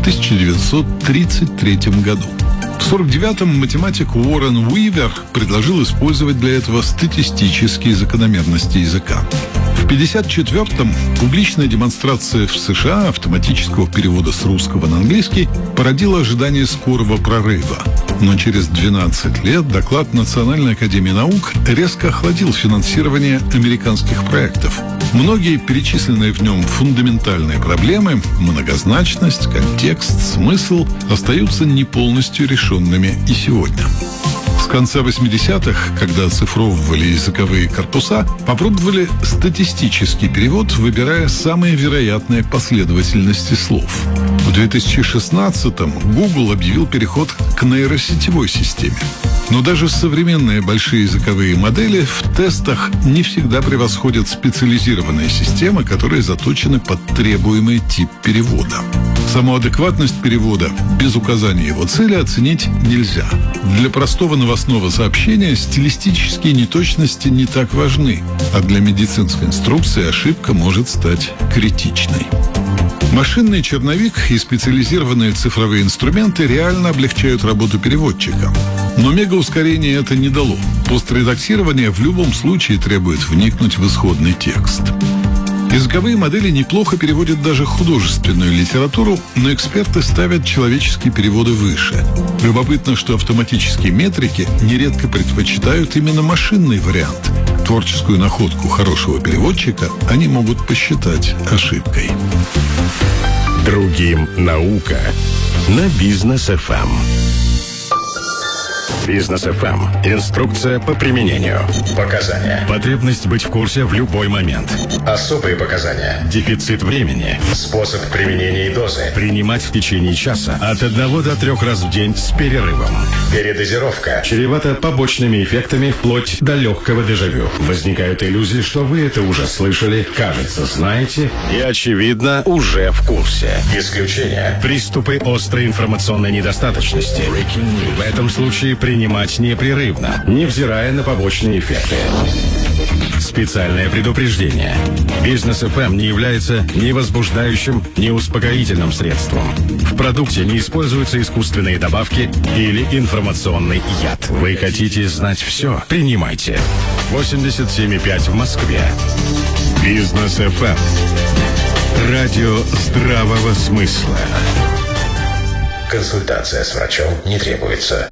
1933 году. В 1949-м математик Уоррен Уивер предложил использовать для этого статистические закономерности языка. В 1954-м публичная демонстрация в США автоматического перевода с русского на английский породила ожидание скорого прорыва. Но через 12 лет доклад Национальной академии наук резко охладил финансирование американских проектов. Многие перечисленные в нем фундаментальные проблемы – многозначность, контекст, смысл – остаются не полностью решенными и сегодня. С конца 80-х, когда оцифровывали языковые корпуса, попробовали статистический перевод, выбирая самые вероятные последовательности слов. В 2016-м Google объявил переход к нейросетевой системе. Но даже современные большие языковые модели в тестах не всегда превосходят специализированные системы, которые заточены под требуемый тип перевода. Саму адекватность перевода без указания его цели оценить нельзя. Для простого новостного сообщения стилистические неточности не так важны, а для медицинской инструкции ошибка может стать критичной. Машинный черновик и специализированные цифровые инструменты реально облегчают работу переводчика. Но мегаускорение это не дало. Постредактирование в любом случае требует вникнуть в исходный текст. Языковые модели неплохо переводят даже художественную литературу, но эксперты ставят человеческие переводы выше. Любопытно, что автоматические метрики нередко предпочитают именно машинный вариант. Творческую находку хорошего переводчика они могут посчитать ошибкой. Другим наука на Бизнес ФМ. Бизнес ФМ. Инструкция по применению. Показания. Потребность быть в курсе в любой момент. Особые показания. Дефицит времени. Способ применения и дозы. Принимать в течение часа от 1 до 3 раз в день с перерывом. Передозировка. Чревата побочными эффектами вплоть до легкого дежавю. Возникают иллюзии, что вы это уже слышали, кажется, знаете и, очевидно, уже в курсе. Исключение. Приступы острой информационной недостаточности. В этом случае принимать непрерывно, невзирая на побочные эффекты. Специальное предупреждение. Бизнес ФМ не является ни возбуждающим, ни успокоительным средством. В продукте не используются искусственные добавки или информационный яд. Вы хотите знать все? Принимайте. 87,5 в Москве. Бизнес ФМ. Радио здравого смысла. Консультация с врачом не требуется.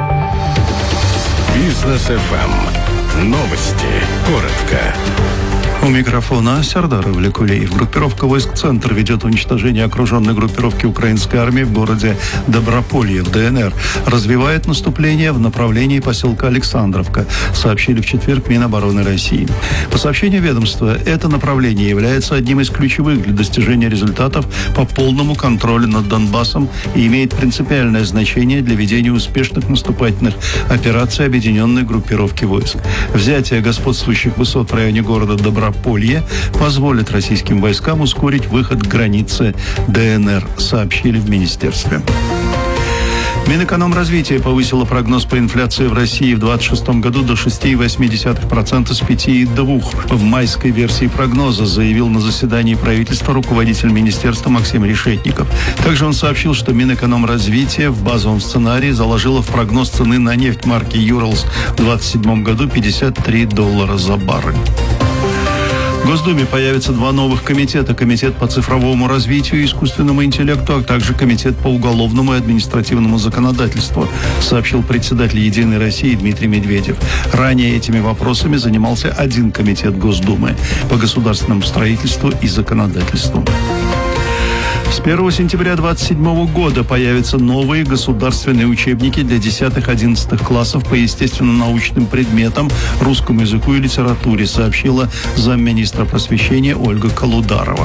Бизнес ФМ. Новости. Коротко. У микрофона Сардар Ивликулеев. Группировка войск «Центр» ведет уничтожение окруженной группировки украинской армии в городе Доброполье в ДНР. Развивает наступление в направлении поселка Александровка, сообщили в четверг Минобороны России. По сообщению ведомства, это направление является одним из ключевых для достижения результатов по полному контролю над Донбассом и имеет принципиальное значение для ведения успешных наступательных операций объединенной группировки войск. Взятие господствующих высот в районе города Доброполье позволит российским войскам ускорить выход к границе ДНР, сообщили в министерстве. Минэкономразвития повысила прогноз по инфляции в России в 2026 году до 6,8% с 5,2%. В майской версии прогноза заявил на заседании правительства руководитель министерства Максим Решетников. Также он сообщил, что Минэкономразвития в базовом сценарии заложила в прогноз цены на нефть марки «Юралс» в 2027 году $53 за баррель. В Госдуме появятся два новых комитета. Комитет по цифровому развитию и искусственному интеллекту, а также комитет по уголовному и административному законодательству, сообщил председатель «Единой России» Дмитрий Медведев. Ранее этими вопросами занимался один комитет Госдумы по государственному строительству и законодательству. С 1 сентября 2027 года появятся новые государственные учебники для 10-11 классов по естественно-научным предметам, русскому языку и литературе, сообщила замминистра просвещения Ольга Колударова.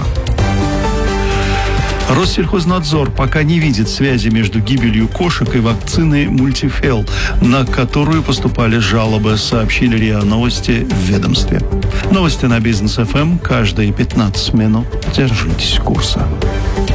Россельхознадзор пока не видит связи между гибелью кошек и вакциной «Мультифел», на которую поступали жалобы, сообщили РИА Новости в ведомстве. Новости на Бизнес ФМ каждые 15 минут. Держитесь курса.